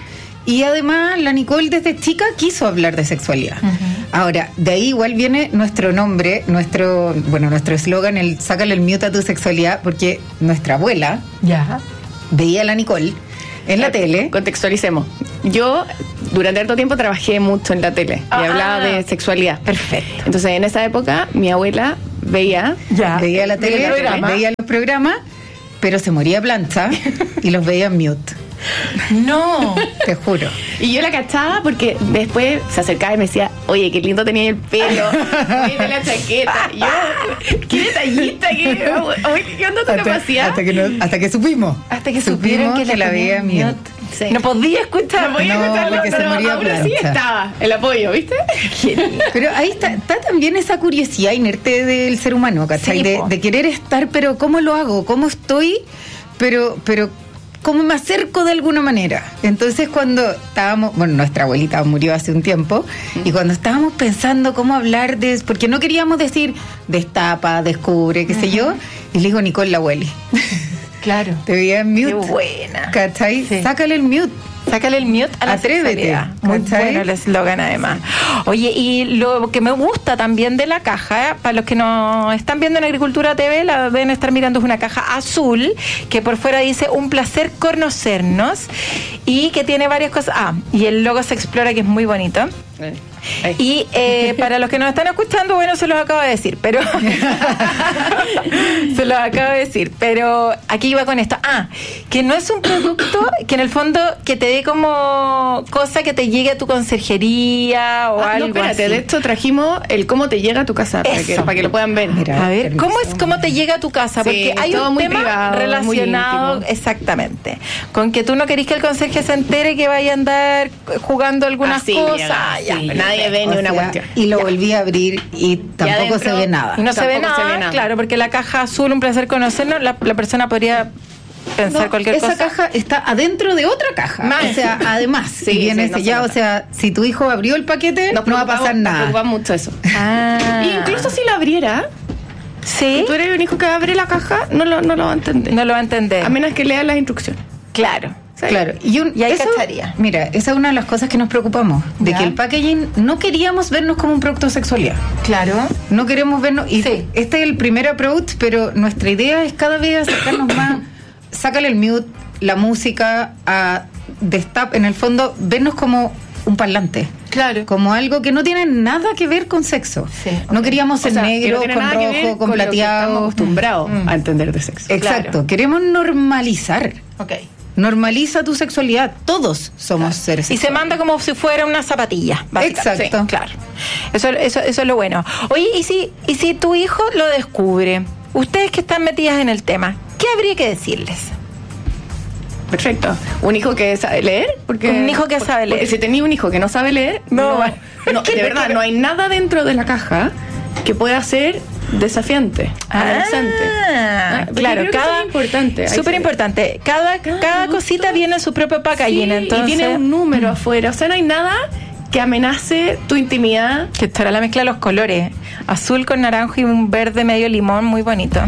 Y además la Nicole desde chica quiso hablar de sexualidad. Uh-huh. Ahora, de ahí igual viene nuestro nombre, nuestro, bueno, nuestro eslogan, el sácale el mute a tu sexualidad, porque nuestra abuela ya veía a la Nicole en la tele. Contextualicemos. Yo durante harto tiempo trabajé mucho en la tele y ah, hablaba de sexualidad. Perfecto. Entonces en esa época mi abuela veía, ya. veía la tele, programa. veía los programas, pero se moría plancha y los veía en mute. No, te juro. Y yo la cachaba porque después se acercaba y me decía, oye, qué lindo tenía el pelo, oye, la chaqueta. Y yo, qué detallista, qué, oye, ¿qué onda tu hasta, capacidad? Hasta que, no, hasta que supimos. Hasta que supieron que, que la veía en mute. Sí. No podía escuchar. No podía no, escucharlo, porque pero se moría aún así estaba el apoyo, ¿viste? Pero ahí está, está también esa curiosidad inerte del ser humano, ¿cachai? Sí, de, de querer estar, pero ¿cómo lo hago? ¿Cómo estoy? Pero, pero ¿cómo me acerco de alguna manera? Entonces cuando estábamos, bueno, nuestra abuelita murió hace un tiempo, y cuando estábamos pensando cómo hablar de, porque no queríamos decir destapa, descubre, qué uh-huh. sé yo, y le digo, Nicole, la abueli. Claro. Te veía en mute. Qué buena. ¿Cachai? Sí. Sácale el mute. Sácale el mute a la Atrévete. Sexualidad. Muy ¿cachai? bueno el eslogan además. Oye, y lo que me gusta también de la caja, ¿eh? Para los que nos están viendo en Agricultura T V, la deben estar mirando, es una caja azul, que por fuera dice un placer conocernos, y que tiene varias cosas. Ah, y el logo se explora, que es muy bonito. Eh. Ay. Y eh, para los que nos están escuchando, bueno, se los acabo de decir, pero se los acabo de decir, pero aquí iba con esto. Ah, que no es un producto que en el fondo que te dé como cosa que te llegue a tu conserjería o ah, algo no, espérate, así. De hecho trajimos el cómo te llega a tu casa para que, para que lo puedan ver. Mira, a ver, permiso. ¿Cómo es cómo te llega a tu casa? Porque sí, hay un tema privado, relacionado exactamente con que tú no querís que el conserje se entere que vaya a andar jugando algunas así, cosas. Ya, ya, sí, nadie ve ni una sea, cuestión. Y lo volví a abrir y tampoco adentro, se ve nada. Y no se ve nada, se ve nada, claro, porque la caja azul, un placer conocernos, la, la persona podría pensar no, cualquier esa cosa. Esa caja está adentro de otra caja. Más. O sea, además, sí, si viene sí, sellado, no o sea, si tu hijo abrió el paquete, no va a pasar nada. Nos preocupa mucho eso. Ah. Y incluso si la abriera, ¿sí? Si tú eres un hijo que abre la caja, no lo, no lo va a entender. No lo va a entender. A menos que lea las instrucciones. Claro. Sí. Claro, y, un, y ahí eso, cacharía. Mira, esa es una de las cosas que nos preocupamos, de ¿ya? Que el packaging no queríamos vernos como un producto de sexualidad. Claro. No queremos vernos, y sí. Este es el primer approach, pero nuestra idea es cada vez acercarnos más, sácale el mute, la música, a destap, en el fondo, vernos como un parlante. Claro. Como algo que no tiene nada que ver con sexo. Sí, okay. No queríamos ser o sea, negro, no con rojo, con, con plateado. Estamos acostumbrados mm. a entender de sexo. Exacto. Claro. Queremos normalizar. Ok. Normaliza tu sexualidad. Todos somos claro. seres sexuales. Y se manda como si fuera una zapatilla. Exacto. Sí, claro. Eso, eso, eso es lo bueno. Oye, ¿y si, y si tu hijo lo descubre? Ustedes que están metidas en el tema, ¿qué habría que decirles? Perfecto. Un hijo que sabe leer, porque un hijo que porque, sabe leer. Porque si tenía un hijo que no sabe leer, no, no, no de verdad no hay nada dentro de la caja que pueda ser desafiante, ah, adolescente. Ah, claro, cada es importante. Súper importante. Cada cada, cada cosita viene en su propio packaging, sí, entonces y tiene un número mm. afuera, o sea, no hay nada que amenace tu intimidad. Que estará la mezcla de los colores, azul con naranjo y un verde medio limón, muy bonito.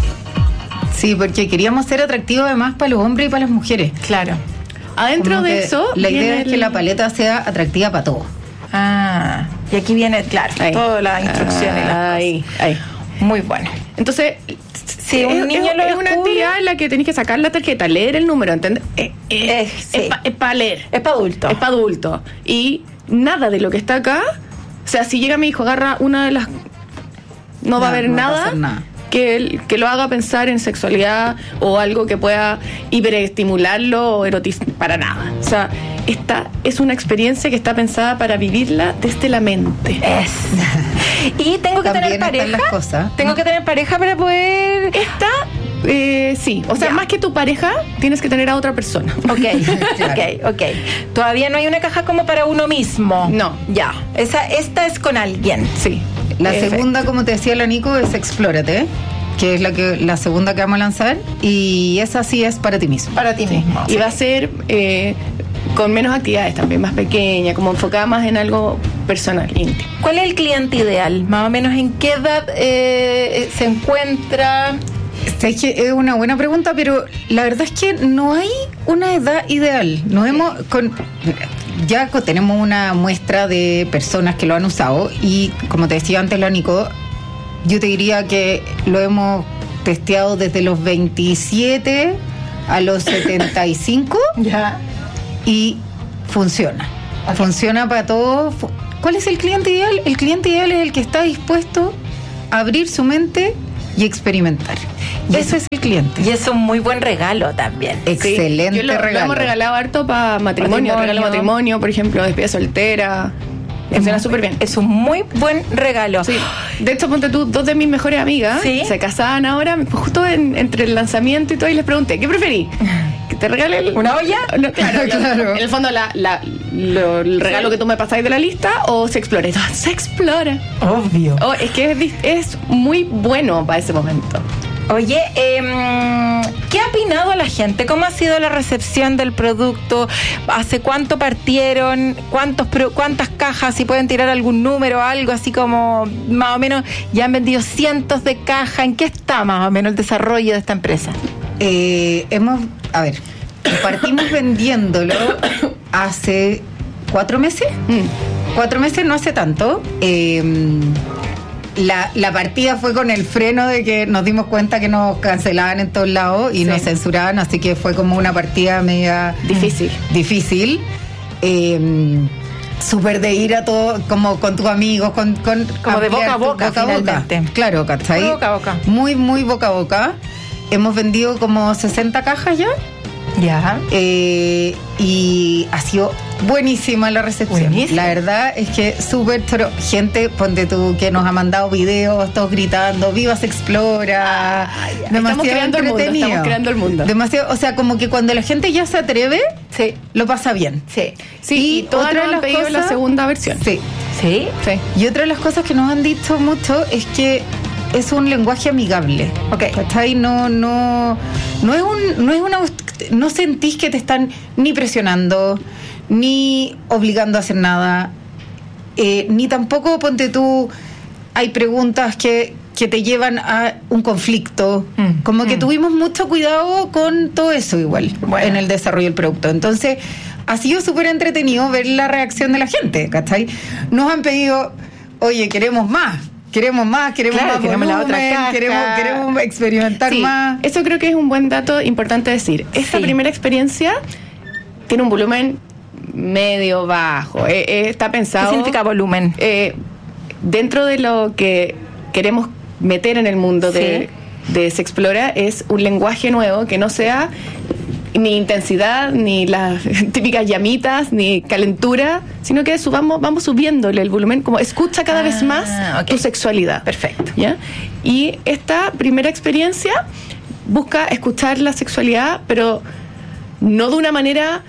Sí, porque queríamos ser atractivos además para los hombres y para las mujeres. Claro. Adentro como de eso, la idea es el... que la paleta sea atractiva para todos. Ah, y aquí viene, claro, ahí. Toda la instrucción ah, y las ahí, ahí. Muy bueno. Entonces, si un es, niño es, lo es una actividad en la que tenés que sacar la tarjeta, leer el número, ¿entendés? Eh, eh, es sí. es para leer. Es para adulto. Es para adulto. Y nada de lo que está acá, o sea, si llega mi hijo, agarra una de las... No, no va a haber no nada... Va a pasar nada. Que, él, que lo haga pensar en sexualidad o algo que pueda hiperestimularlo o erotizar, para nada. O sea, esta es una experiencia que está pensada para vivirla desde la mente. Es. Y tengo que tener pareja. Las cosas. Tengo que tener pareja para poder. Esta, eh, sí. O sea, ya. Más que tu pareja, tienes que tener a otra persona. Ok, claro. ok, ok. Todavía no hay una caja como para uno mismo. No. Ya. Esa, esta es con alguien. Sí. La Perfecto. segunda, como te decía la Nico, es Explórate, que es la que la segunda que vamos a lanzar, y esa sí es para ti mismo. Para ti sí. mismo. Y sí. Va a ser eh, con menos actividades también, más pequeña, como enfocada más en algo personal, íntimo. ¿Cuál es el cliente ideal? Más o menos en qué edad eh, se encuentra. Es que es una buena pregunta, pero la verdad es que no hay una edad ideal. Nos hemos con ya tenemos una muestra de personas que lo han usado y, como te decía antes la Nico, yo te diría que lo hemos testeado desde los veintisiete a los setenta y cinco ya. Y funciona. Okay. Funciona para todos. ¿Cuál es el cliente ideal? El cliente ideal es el que está dispuesto a abrir su mente y experimentar. Y ese es el cliente. Y es un muy buen regalo también. Excelente sí. Yo lo, regalo. Lo hemos regalado harto para matrimonio, matrimonio, regalo matrimonio, por ejemplo, despedida soltera. Funciona súper bien. Es un muy buen regalo. Sí. De hecho, ponte tú, dos de mis mejores amigas ¿sí? se casaban ahora, justo en, entre el lanzamiento y todo, y les pregunté, ¿qué preferí? ¿Que te regale el, una olla? No, claro, claro. En el fondo, la, la, lo, el regalo sí. que tú me pasáis de la lista, o se explora. Y todo, se explora. Obvio. Oh, es que es, es muy bueno para ese momento. Oye, eh, ¿qué ha opinado la gente? ¿Cómo ha sido la recepción del producto? ¿Hace cuánto partieron? ¿Cuántos cuántas cajas? Si pueden tirar algún número, algo así como más o menos. Ya han vendido cientos de cajas. ¿En qué está más o menos el desarrollo de esta empresa? Eh, hemos, a ver, partimos vendiéndolo hace cuatro meses. Mm. Cuatro meses, no hace tanto. Eh, La, la partida fue con el freno de que nos dimos cuenta que nos cancelaban en todos lados y sí. nos censuraban, así que fue como una partida media difícil. Difícil. Eh, Súper de ir a todo, como con tus amigos, con, con como de boca a boca, boca, finalmente. boca. Claro, ¿cachai? Muy boca a boca. Muy, muy boca a boca. Hemos vendido como sesenta cajas ya. Ya. Eh, y ha sido buenísima la recepción. Buenísima. La verdad es que súper toro. Gente, ponte tú, que nos ha mandado videos, todos gritando, ¡Viva Se Explora! Ah, demasiado estamos creando entretenido. El mundo, estamos creando el mundo. Demasiado, o sea, como que cuando la gente ya se atreve, sí. lo pasa bien. Sí. Sí, y, y todas nos han pedido la segunda versión. Sí. Sí. Sí. Y otra de las cosas que nos han dicho mucho es que es un lenguaje amigable. Okay. ¿Cachai? No, no, no es un, no es una, no sentís que te están ni presionando, ni obligando a hacer nada, eh, ni tampoco, ponte tú, hay preguntas que, que te llevan a un conflicto. Mm. Como que mm. tuvimos mucho cuidado con todo eso igual, bueno. en el desarrollo del producto. Entonces, ha sido súper entretenido ver la reacción de la gente, ¿cachai? Nos han pedido, oye, queremos más. Queremos más, queremos claro, más queremos volumen, la otra caja. queremos, queremos experimentar sí, más. Eso creo que es un buen dato importante decir. Esta sí. primera experiencia tiene un volumen medio bajo. Eh, eh, está pensado. ¿Qué significa volumen? Eh, dentro de lo que queremos meter en el mundo sí. de, de Se Explora es un lenguaje nuevo que no sea ni intensidad, ni las típicas llamitas, ni calentura, sino que subamos, vamos subiéndole el volumen, como escucha cada ah, vez más okay. tu sexualidad. Perfecto. ¿Ya? Y esta primera experiencia busca escuchar la sexualidad, pero no de una manera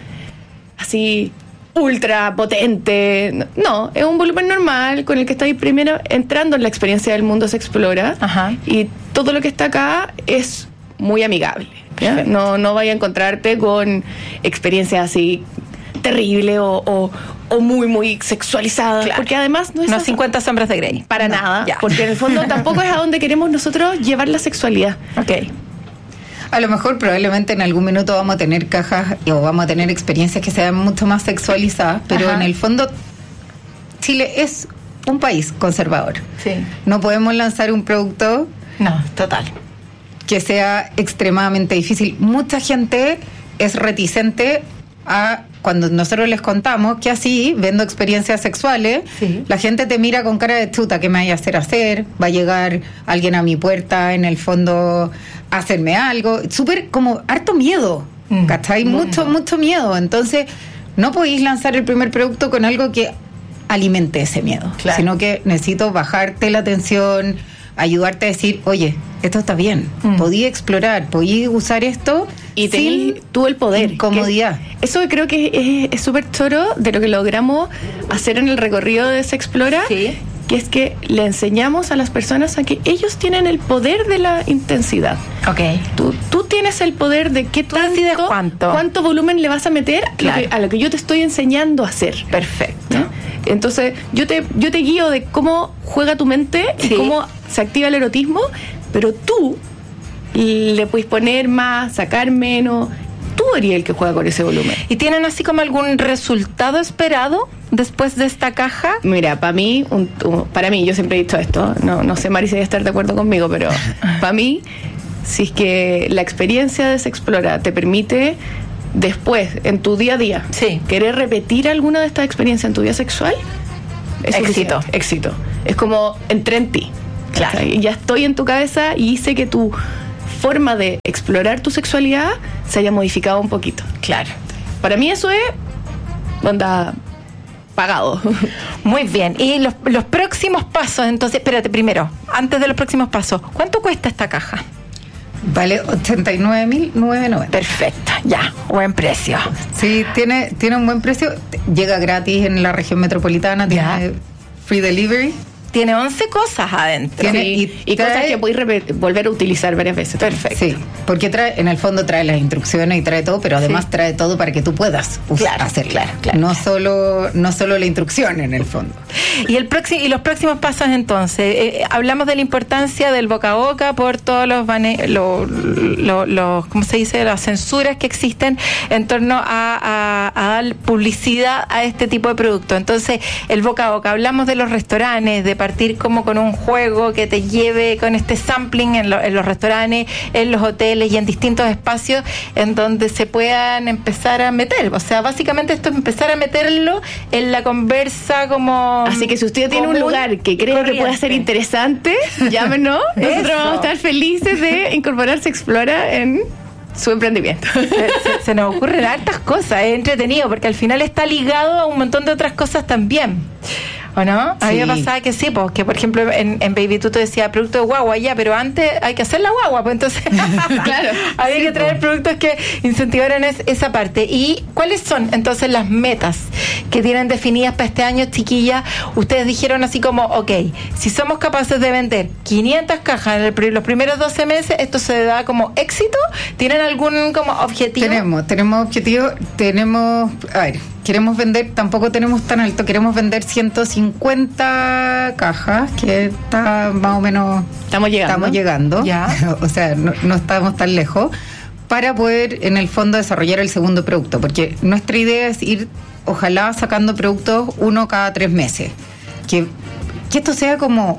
así ultra potente. No, es un volumen normal con el que estáis primero entrando en la experiencia del mundo Se Explora. Ajá. Y todo lo que está acá es muy amigable. ¿Ya? No, no vaya a encontrarte con experiencias así terribles o, o, o muy, muy sexualizadas. Claro. Porque además no es... No cincuenta sombras de Grey. Para no, nada. Ya. Porque en el fondo tampoco es a donde queremos nosotros llevar la sexualidad. Ok. A lo mejor probablemente en algún minuto vamos a tener cajas o vamos a tener experiencias que sean mucho más sexualizadas, pero Ajá. en el fondo Chile es un país conservador. Sí. No podemos lanzar un producto... No, total. que sea extremadamente difícil. Mucha gente es reticente a cuando nosotros les contamos que así, viendo experiencias sexuales, sí. la gente te mira con cara de chuta, ¿qué me vaya a hacer hacer? Va a llegar alguien a mi puerta, en el fondo, a hacerme algo. Súper como harto miedo, mm. ¿cachai? Mucho, mundo. mucho miedo. Entonces, no podéis lanzar el primer producto con algo que alimente ese miedo, claro. sino que necesito bajarte la tensión, ayudarte a decir, oye, esto está bien, mm. podí explorar, podí usar esto y tenés tú el poder, comodidad. Eso creo que es súper choro de lo que logramos hacer en el recorrido de Se Explora, sí. que es que le enseñamos a las personas a que ellos tienen el poder de la intensidad. Okay. Tú, tú tienes el poder de qué tanto, cuánto? cuánto volumen le vas a meter claro. lo que, a lo que yo te estoy enseñando a hacer. Perfecto. ¿no? Entonces, yo te, yo te guío de cómo juega tu mente sí. y cómo se activa el erotismo, pero tú le puedes poner más, sacar menos. Tú eres el que juega con ese volumen. ¿Y tienen así como algún resultado esperado después de esta caja? Mira, para mí, un, un, para mí, yo siempre he dicho esto, no, no sé, Mari, si debe estar de acuerdo conmigo, pero para mí, si es que la experiencia de Sexplora te permite después, en tu día a día, sí, querer repetir alguna de estas experiencias en tu vida sexual, es éxito. Un, éxito. Es como entré en ti. Claro. O sea, ya estoy en tu cabeza y hice que tu forma de explorar tu sexualidad se haya modificado un poquito. Claro. Para mí eso es onda pagado. Muy bien. Y los, los próximos pasos, entonces, espérate, primero, antes de los próximos pasos, ¿cuánto cuesta esta caja? Vale ochenta y nueve mil novecientos noventa. Perfecto, ya, buen precio. Sí, tiene, tiene un buen precio. Llega gratis en la región metropolitana, tiene ya. Free delivery. Tiene once cosas adentro. Tiene, sí, y, y trae, cosas que podéis volver a utilizar varias veces. Perfecto. Sí, porque trae, en el fondo trae las instrucciones y trae todo, pero además sí. trae todo para que tú puedas claro, hacerlo. Claro, claro, no, claro. Solo, no solo la instrucción en el fondo. Y, el próximo, y los próximos pasos entonces, eh, hablamos de la importancia del boca a boca por todos los, lo, lo, lo, ¿cómo se dice? Las censuras que existen en torno a, a, a dar publicidad a este tipo de productos. Entonces, el boca a boca, hablamos de los restaurantes, de partir como con un juego que te lleve con este sampling en, lo, en los restaurantes, en los hoteles y en distintos espacios en donde se puedan empezar a meter. O sea, básicamente esto es empezar a meterlo en la conversa como... Así que si usted tiene un lugar que cree corriente. que pueda ser interesante, llámenos. Nosotros vamos a estar felices de incorporar Sexplora en su emprendimiento. Se, se, se nos ocurren hartas cosas, es entretenido porque al final está ligado a un montón de otras cosas también. ¿O no? Sí. A mí me pasaba que sí, pues, que por ejemplo en, en Baby Tuto decía producto de guagua, ya, pero antes hay que hacer la guagua, pues entonces claro, había sí, que traer pues. productos que incentivaran es, esa parte. ¿Y cuáles son entonces las metas que tienen definidas para este año, chiquillas? Ustedes dijeron así como, ok, si somos capaces de vender quinientas cajas en el, los primeros doce meses, ¿esto se da como éxito? ¿Tienen algún como objetivo? Tenemos, tenemos objetivo, tenemos, a ver, queremos vender, tampoco tenemos tan alto, queremos vender ciento cincuenta cajas, que está más o menos... Estamos llegando. Estamos llegando, ya. O sea, no, no estamos tan lejos, para poder en el fondo desarrollar el segundo producto, porque nuestra idea es ir, ojalá, sacando productos uno cada tres meses. Que, que esto sea como...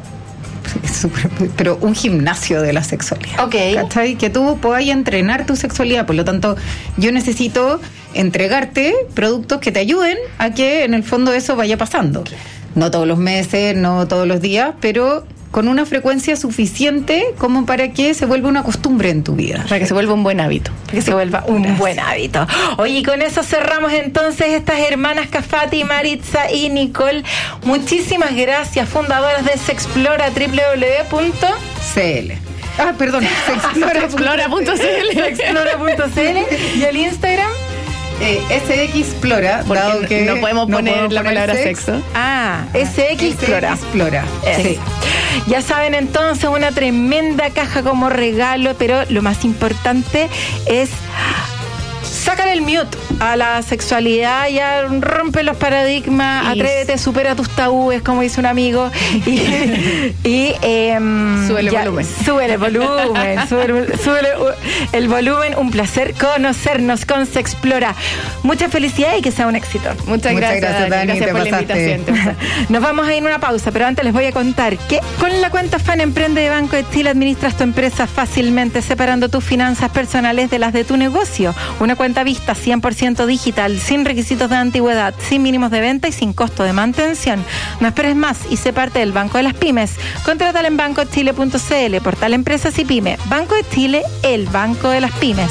pero un gimnasio de la sexualidad. Ok. ¿Cachai? Que tú puedas entrenar tu sexualidad. Por lo tanto, yo necesito entregarte productos que te ayuden a que en el fondo eso vaya pasando. No todos los meses, no todos los días, pero con una frecuencia suficiente como para que se vuelva una costumbre en tu vida. Para que se vuelva un buen hábito. Para que se vuelva un Gracias. buen hábito. Oye, y con eso cerramos entonces estas hermanas Cafati, Maritza y Nicole. Muchísimas gracias, fundadoras de Sexplora, doble u doble u doble u punto c l. Ah, perdón, Sexplora punto c l. Sexplora punto c l. ¿Y el Instagram? Eh, Sexplora, dado que no podemos no poner podemos la poner palabra sex. sexo. Ah, Sexplora. Sexplora. Sí. Ya saben entonces, una tremenda caja como regalo, pero lo más importante es sácale el mute a la sexualidad, ya rompe los paradigmas, y atrévete, supera tus tabúes, como dice un amigo, y, y eh, sube el volumen. Sube el volumen, sube, el, sube el, el volumen. Un placer conocernos con Sexplora. Mucha felicidad y que sea un éxito. Muchas, Muchas gracias, gracias, Dani. Gracias por pasaste. la invitación. Nos vamos a ir a una pausa, pero antes les voy a contar que con la cuenta Fan Emprende de Banco de Chile administras tu empresa fácilmente, separando tus finanzas personales de las de tu negocio. Una cuenta vista cien por ciento digital, sin requisitos de antigüedad, sin mínimos de venta y sin costo de mantención. No esperes más y sé parte del Banco de las Pymes. Contrátala en banco chile punto c l, portal Empresas y Pyme. Banco de Chile, el Banco de las Pymes.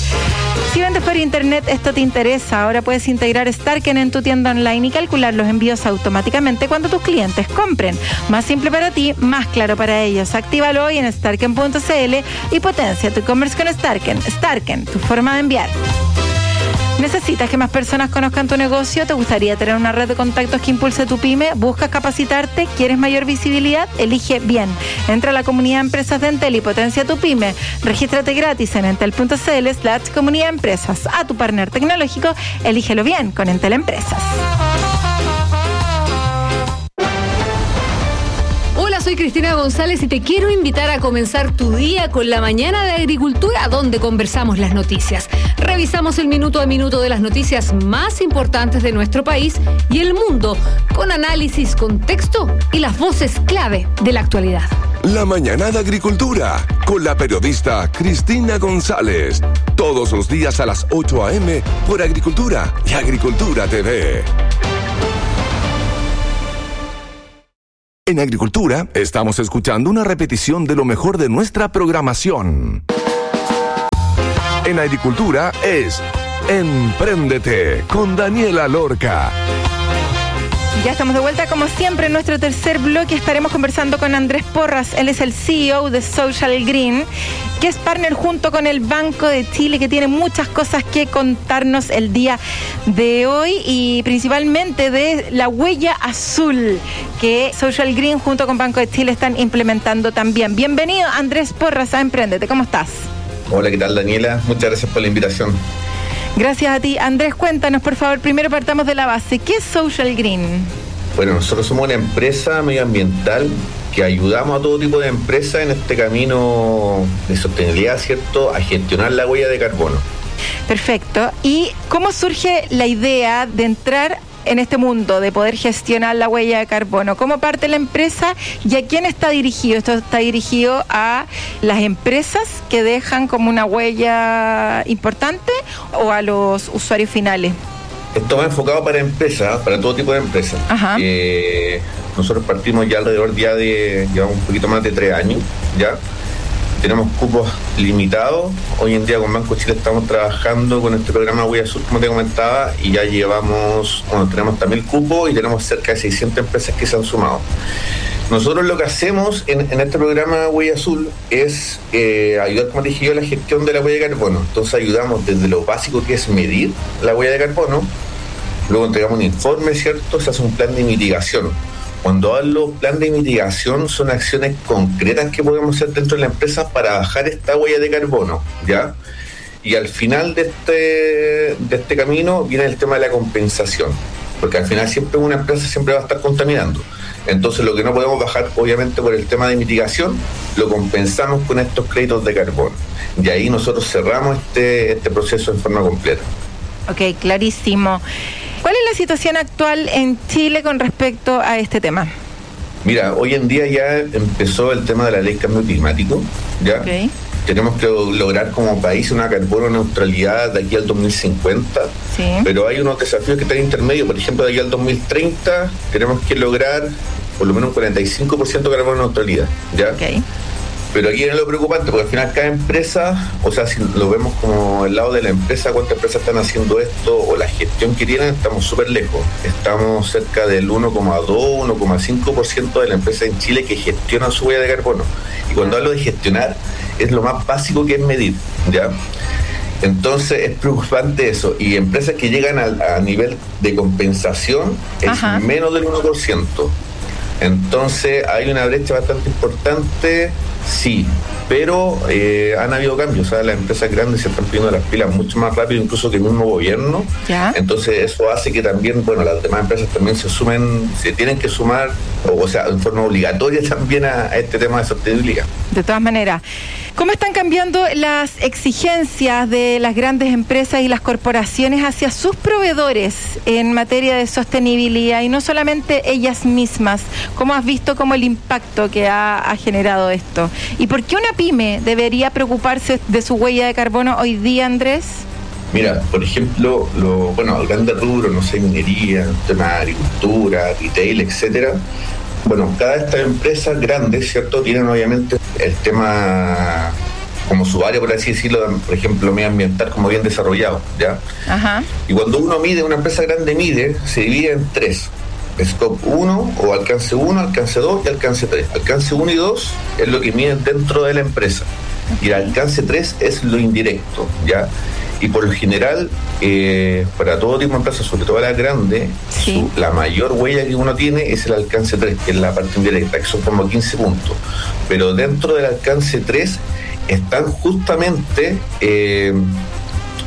Si vendes por internet, esto te interesa. Ahora puedes integrar Starken en tu tienda online y calcular los envíos automáticamente cuando tus clientes compren. Más simple para ti, más claro para ellos. Actívalo hoy en starken punto c l y potencia tu e-commerce con Starken. Starken, tu forma de enviar. ¿Necesitas que más personas conozcan tu negocio? ¿Te gustaría tener una red de contactos que impulse tu pyme? ¿Buscas capacitarte? ¿Quieres mayor visibilidad? Elige bien. Entra a la comunidad de empresas de Entel y potencia tu pyme. Regístrate gratis en entel punto c l slash comunidad empresas. A tu partner tecnológico, elígelo bien con Entel Empresas. Hola, soy soy Cristina González y te quiero invitar a comenzar tu día con la mañana de Agricultura, donde conversamos las noticias. Revisamos el minuto a minuto de las noticias más importantes de nuestro país y el mundo, con análisis, contexto y las voces clave de la actualidad. La mañana de Agricultura, con la periodista Cristina González. Todos los días a las ocho a.m. por Agricultura y Agricultura T V. En Agricultura, estamos escuchando una repetición de lo mejor de nuestra programación. En Agricultura es Empréndete con Daniela Lorca. Ya estamos de vuelta, como siempre, en nuestro tercer bloque estaremos conversando con Andrés Porras. Él es el C E O de Social Green, que es partner junto con el Banco de Chile, que tiene muchas cosas que contarnos el día de hoy y principalmente de la huella azul que Social Green junto con Banco de Chile están implementando también. Bienvenido, Andrés Porras, a Empréndete. ¿Cómo estás? Hola, ¿qué tal, Daniela? Muchas gracias por la invitación. Gracias a ti. Andrés, cuéntanos, por favor, primero partamos de la base. ¿Qué es Social Green? Bueno, nosotros somos una empresa medioambiental que ayudamos a todo tipo de empresas en este camino de sostenibilidad, ¿cierto?, a gestionar la huella de carbono. Perfecto. ¿Y cómo surge la idea de entrar en este mundo, de poder gestionar la huella de carbono? ¿Cómo parte la empresa y a quién está dirigido? ¿Esto está dirigido a las empresas que dejan como una huella importante o a los usuarios finales? Esto va enfocado para empresas, para todo tipo de empresas. Eh, nosotros partimos ya alrededor ya de, llevamos un poquito más de tres años, ya. Tenemos cupos limitados. Hoy en día con Banco Chile estamos trabajando con este programa Huella Azul, como te comentaba, y ya llevamos, bueno, tenemos también cupos y tenemos cerca de seiscientas empresas que se han sumado. Nosotros lo que hacemos en, en este programa Huella Azul es eh, ayudar, como te dije yo, a la gestión de la huella de carbono. Entonces ayudamos desde lo básico, que es medir la huella de carbono, luego entregamos un informe, ¿cierto? Se hace un plan de mitigación. Cuando hablo plan de mitigación, son acciones concretas que podemos hacer dentro de la empresa para bajar esta huella de carbono, ¿ya? Y al final de este, de este camino viene el tema de la compensación, porque al final siempre una empresa siempre va a estar contaminando. Entonces lo que no podemos bajar, obviamente, por el tema de mitigación, lo compensamos con estos créditos de carbono. Y ahí nosotros cerramos este, este proceso en forma completa. Ok, clarísimo. ¿Cuál es la situación actual en Chile con respecto a este tema? Mira, hoy en día ya empezó el tema de la ley de cambio climático, ¿ya? Okay. Tenemos que lograr como país una carbono neutralidad de aquí al dos mil cincuenta, sí. Pero hay unos desafíos que están intermedios. Por ejemplo, de aquí al dos mil treinta tenemos que lograr por lo menos un cuarenta y cinco por ciento de carbono neutralidad, ¿ya? Okay. Pero aquí viene lo preocupante, porque al final cada empresa, o sea, si lo vemos como el lado de la empresa, cuántas empresas están haciendo esto o la gestión que tienen, estamos súper lejos. Estamos cerca del uno coma dos, uno coma cinco por ciento de la empresa en Chile que gestiona su huella de carbono. Y cuando hablo de gestionar, es lo más básico que es medir, ¿ya? Entonces es preocupante eso. Y empresas que llegan a, a nivel de compensación es Ajá. menos del uno por ciento. Entonces hay una brecha bastante importante, sí, pero eh, han habido cambios. O sea, las empresas grandes se están poniendo las pilas mucho más rápido incluso que el mismo gobierno. ¿Ya? Entonces eso hace que también, bueno, las demás empresas también se sumen, se tienen que sumar, o, o sea, en forma obligatoria también a, a este tema de sostenibilidad. De todas maneras, ¿cómo están cambiando las exigencias de las grandes empresas y las corporaciones hacia sus proveedores en materia de sostenibilidad y no solamente ellas mismas? ¿Cómo has visto como el impacto que ha, ha generado esto? ¿Y por qué una pyme debería preocuparse de su huella de carbono hoy día, Andrés? Mira, por ejemplo, lo, bueno, grandes rubros, no sé, minería, tema de agricultura, retail, etcétera. Bueno, cada de estas empresas grandes, ¿cierto?, tienen obviamente el tema como su área, por así decirlo, por ejemplo, medioambiental, como bien desarrollado, ¿ya? Ajá. Y cuando uno mide, una empresa grande mide, se divide en tres. Scope uno o alcance uno, alcance dos y alcance tres. Alcance uno y dos es lo que miden dentro de la empresa. Y el alcance tres es lo indirecto, ¿ya? Y por lo general, eh, para todo tipo de empresas, sobre todo las grandes, sí. su, la mayor huella que uno tiene es el alcance tres, que es la parte indirecta, que son como quince puntos. Pero dentro del alcance tres están justamente eh,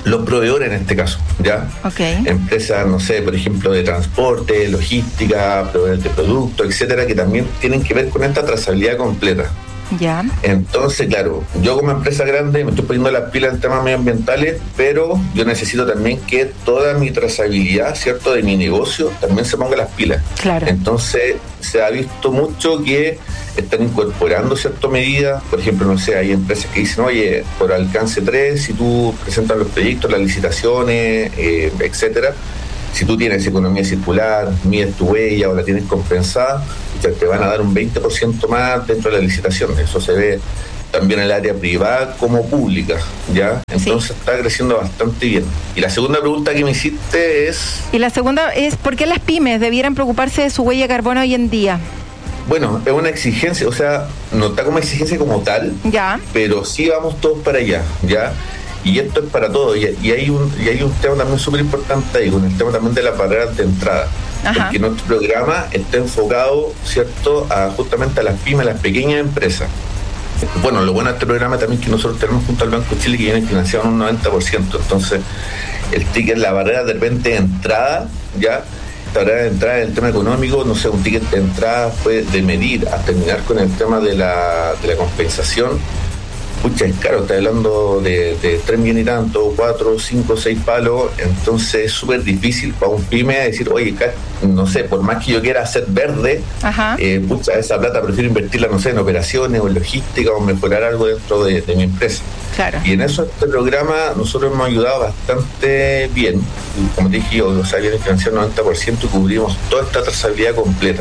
los proveedores en este caso, ¿ya? Okay. Empresas, no sé, por ejemplo, de transporte, logística, proveedores de productos, etcétera, que también tienen que ver con esta trazabilidad completa. Ya. Entonces, claro, yo como empresa grande me estoy poniendo las pilas en temas medioambientales, pero yo necesito también que toda mi trazabilidad, ¿cierto?, de mi negocio también se ponga las pilas. Claro. Entonces, se ha visto mucho que están incorporando ciertas medidas. Por ejemplo, no sé, hay empresas que dicen, oye, por alcance tres, si tú presentas los proyectos, las licitaciones, eh, etcétera, si tú tienes economía circular, mides tu huella o la tienes compensada, te van a dar un veinte por ciento más dentro de la licitación. Eso se ve también en el área privada como pública, ¿ya? Entonces sí, está creciendo bastante bien. Y la segunda pregunta que me hiciste es... Y la segunda es, ¿por qué las pymes debieran preocuparse de su huella de carbono hoy en día? Bueno, es una exigencia, o sea, no está como exigencia como tal, ya, pero sí vamos todos para allá, ¿ya? Y esto es para todos. Y, y, hay, un, y hay un tema también súper importante ahí, con el tema también de las barreras de entrada. Ajá. Porque nuestro programa está enfocado, ¿cierto?, a justamente a las pymes, a las pequeñas empresas. Bueno, lo bueno de este programa también es que nosotros tenemos junto al Banco de Chile que viene financiado en un noventa por ciento. Entonces, el ticket, la barrera de repente de entrada, ya, la barrera de entrada en el tema económico, no sé, un ticket de entrada fue de medir a terminar con el tema de la, de la compensación. Pucha, es caro, está hablando de, de tres millones y tanto, cuatro, cinco, seis palos, entonces es súper difícil para un pyme decir, oye, no sé, por más que yo quiera hacer verde, eh, pucha, esa plata prefiero invertirla, no sé, en operaciones o en logística o mejorar algo dentro de, de mi empresa. Claro. Y en eso este programa nosotros hemos ayudado bastante bien, como te dije yo, o sea, viene financiado el noventa por ciento y cubrimos toda esta trazabilidad completa.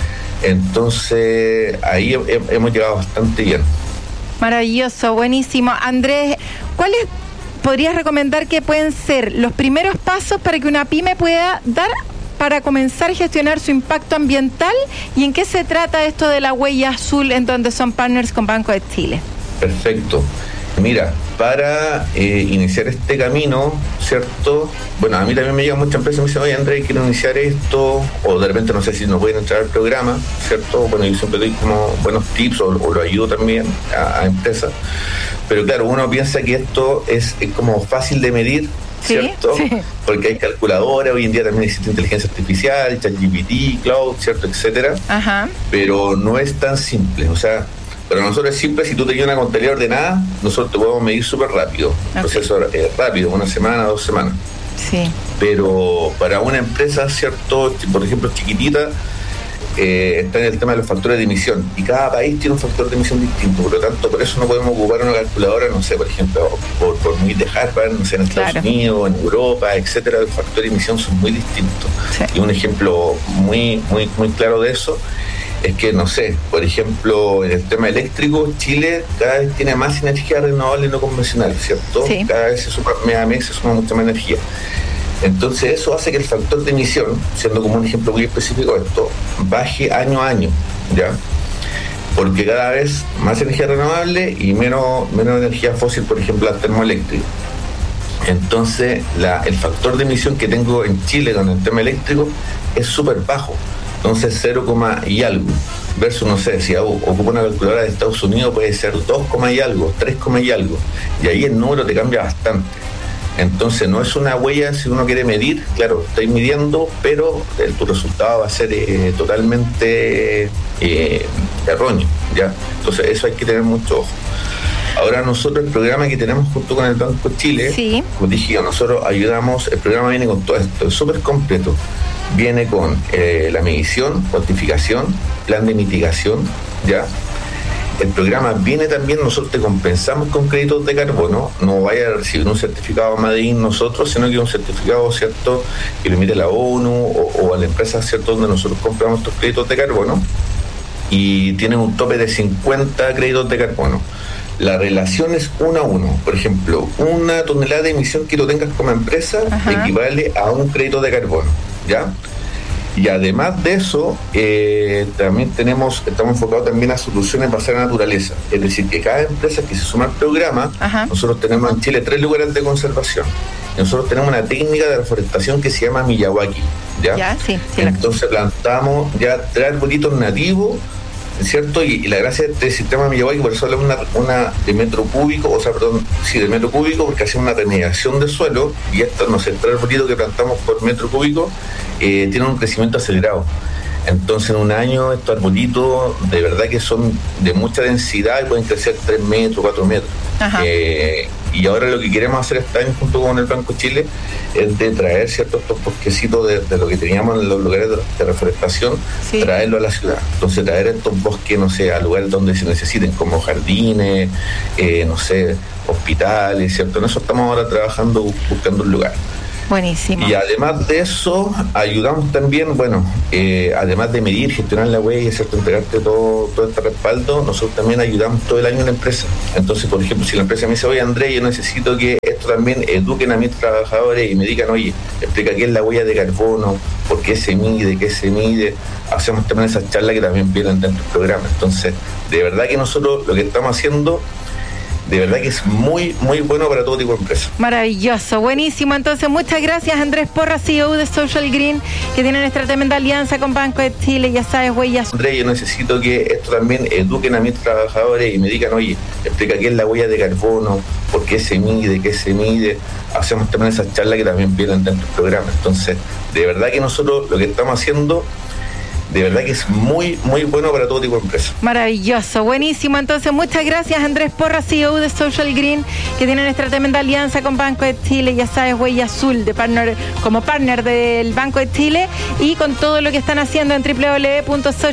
Entonces, ahí he, hemos llegado bastante bien. Maravilloso, buenísimo. Andrés, ¿cuáles podrías recomendar que pueden ser los primeros pasos para que una pyme pueda dar para comenzar a gestionar su impacto ambiental? ¿Y en qué se trata esto de la huella azul en donde son partners con Banco de Chile? Perfecto. Mira, para eh, iniciar este camino, ¿cierto? Bueno, a mí también me llegan muchas empresas y me dicen, oye, Andrés, quiero iniciar esto, o de repente no sé si nos pueden entrar al programa, ¿cierto? Bueno, yo siempre doy como buenos tips o, o lo ayudo también a, a empresas, pero claro, uno piensa que esto es, es como fácil de medir, ¿cierto? Sí, sí. Porque hay calculadoras, hoy en día también existe inteligencia artificial, ChatGPT, Cloud, ¿cierto? Etcétera. Ajá. Pero no es tan simple, o sea, para nosotros es simple, si tú te llevas una contabilidad ordenada, nosotros te podemos medir súper rápido. Okay. Proceso es rápido, una semana, dos semanas. Sí. Pero para una empresa, ¿cierto? Por ejemplo, chiquitita, eh, está en el tema de los factores de emisión. Y cada país tiene un factor de emisión distinto. Por lo tanto, por eso no podemos ocupar una calculadora, no sé, por ejemplo, por, por muy de Harvard, no sé, en Estados claro. Unidos, en Europa, etcétera. Los factores de emisión son muy distintos. Sí. Y un ejemplo muy, muy, muy claro de eso es que, no sé, por ejemplo, en el tema eléctrico, Chile cada vez tiene más energía renovable no convencional, ¿cierto? Sí. Cada vez se suma, mes a mes se suma mucha más energía. Entonces eso hace que el factor de emisión, siendo como un ejemplo muy específico de esto, baje año a año, ¿ya? Porque cada vez más energía renovable y menos, menos energía fósil, por ejemplo, el termoeléctrico. Entonces la, el factor de emisión que tengo en Chile con el tema eléctrico es súper bajo. Entonces cero, y algo, versus, no sé, si ocupa una calculadora de Estados Unidos puede ser dos, y algo, tres, y algo, y ahí el número te cambia bastante. Entonces no es una huella, si uno quiere medir, claro, estáis midiendo, pero el, tu resultado va a ser eh, totalmente eh, erróneo, ¿ya? Entonces eso hay que tener mucho ojo. Ahora nosotros, el programa que tenemos junto con el Banco de Chile, sí, como dije yo, nosotros ayudamos, el programa viene con todo esto, es súper completo. Viene con eh, la medición, cuantificación, plan de mitigación, ¿ya? El programa viene también, nosotros te compensamos con créditos de carbono, no vaya a recibir un certificado Made in nosotros, sino que un certificado, ¿cierto?, que lo emite la ONU o, o a la empresa, ¿cierto?, donde nosotros compramos estos créditos de carbono, y tienen un tope de cincuenta créditos de carbono. La relación es uno a uno. Por ejemplo, una tonelada de emisión que tú tengas como empresa, ajá, equivale a un crédito de carbono, ¿ya? Y además de eso, eh, también tenemos, estamos enfocados también a soluciones basadas en la naturaleza. Es decir, que cada empresa que se suma al programa, ajá, nosotros tenemos en Chile tres lugares de conservación. Y nosotros tenemos una técnica de reforestación que se llama Miyawaki, ¿ya? Ya, sí, sí. Entonces plantamos ya tres arbolitos nativos ¿cierto? Y, y la gracia de este sistema me llevó a que por eso hablamos una, una de metro cúbico, o sea, perdón, sí, de metro cúbico, porque hacemos una regeneración de suelo, y esto, no sé, el arbolito que plantamos por metro cúbico eh, tiene un crecimiento acelerado. Entonces en un año estos arbolitos de verdad que son de mucha densidad y pueden crecer tres metros, cuatro metros. Eh, y ahora lo que queremos hacer este año junto con el Banco Chile es de traer ciertos estos bosquecitos de, de lo que teníamos en los lugares de, de reforestación, sí. traerlo a la ciudad. Entonces traer estos bosques, no sé, a lugares donde se necesiten, como jardines, eh, no sé, hospitales, ¿cierto? En eso estamos ahora trabajando, buscando un lugar. Buenísimo. Y además de eso, ayudamos también, bueno, eh, además de medir, gestionar la huella, ¿cierto? Entregarte todo, todo este respaldo, nosotros también ayudamos todo el año a la empresa. Entonces, por ejemplo, si la empresa me dice, oye, Andrés, yo necesito que esto también eduquen a mis trabajadores y me digan, oye, explica qué es la huella de carbono, por qué se mide, qué se mide, hacemos también esas charlas que también vienen dentro del programa. Entonces, de verdad que nosotros lo que estamos haciendo, de verdad que es muy, muy bueno para todo tipo de empresas. Maravilloso, buenísimo. Entonces, muchas gracias, Andrés Porras, C E O de Social Green, que tienen esta tremenda alianza con Banco de Chile, ya sabes, huellas. Andrés, yo necesito que esto también eduquen a mis trabajadores y me digan, oye, explica qué es la huella de carbono, por qué se mide, qué se mide. Hacemos también esas charlas que también vienen dentro del programa. Entonces, de verdad que nosotros lo que estamos haciendo, de verdad que es muy, muy bueno para todo tipo de empresas. Maravilloso, buenísimo. Entonces, muchas gracias, Andrés Porras, C E O de Social Green, que tienen esta tremenda alianza con Banco de Chile, ya sabes, huella azul, de partner, como partner del Banco de Chile, y con todo lo que están haciendo en doble u doble u doble u punto social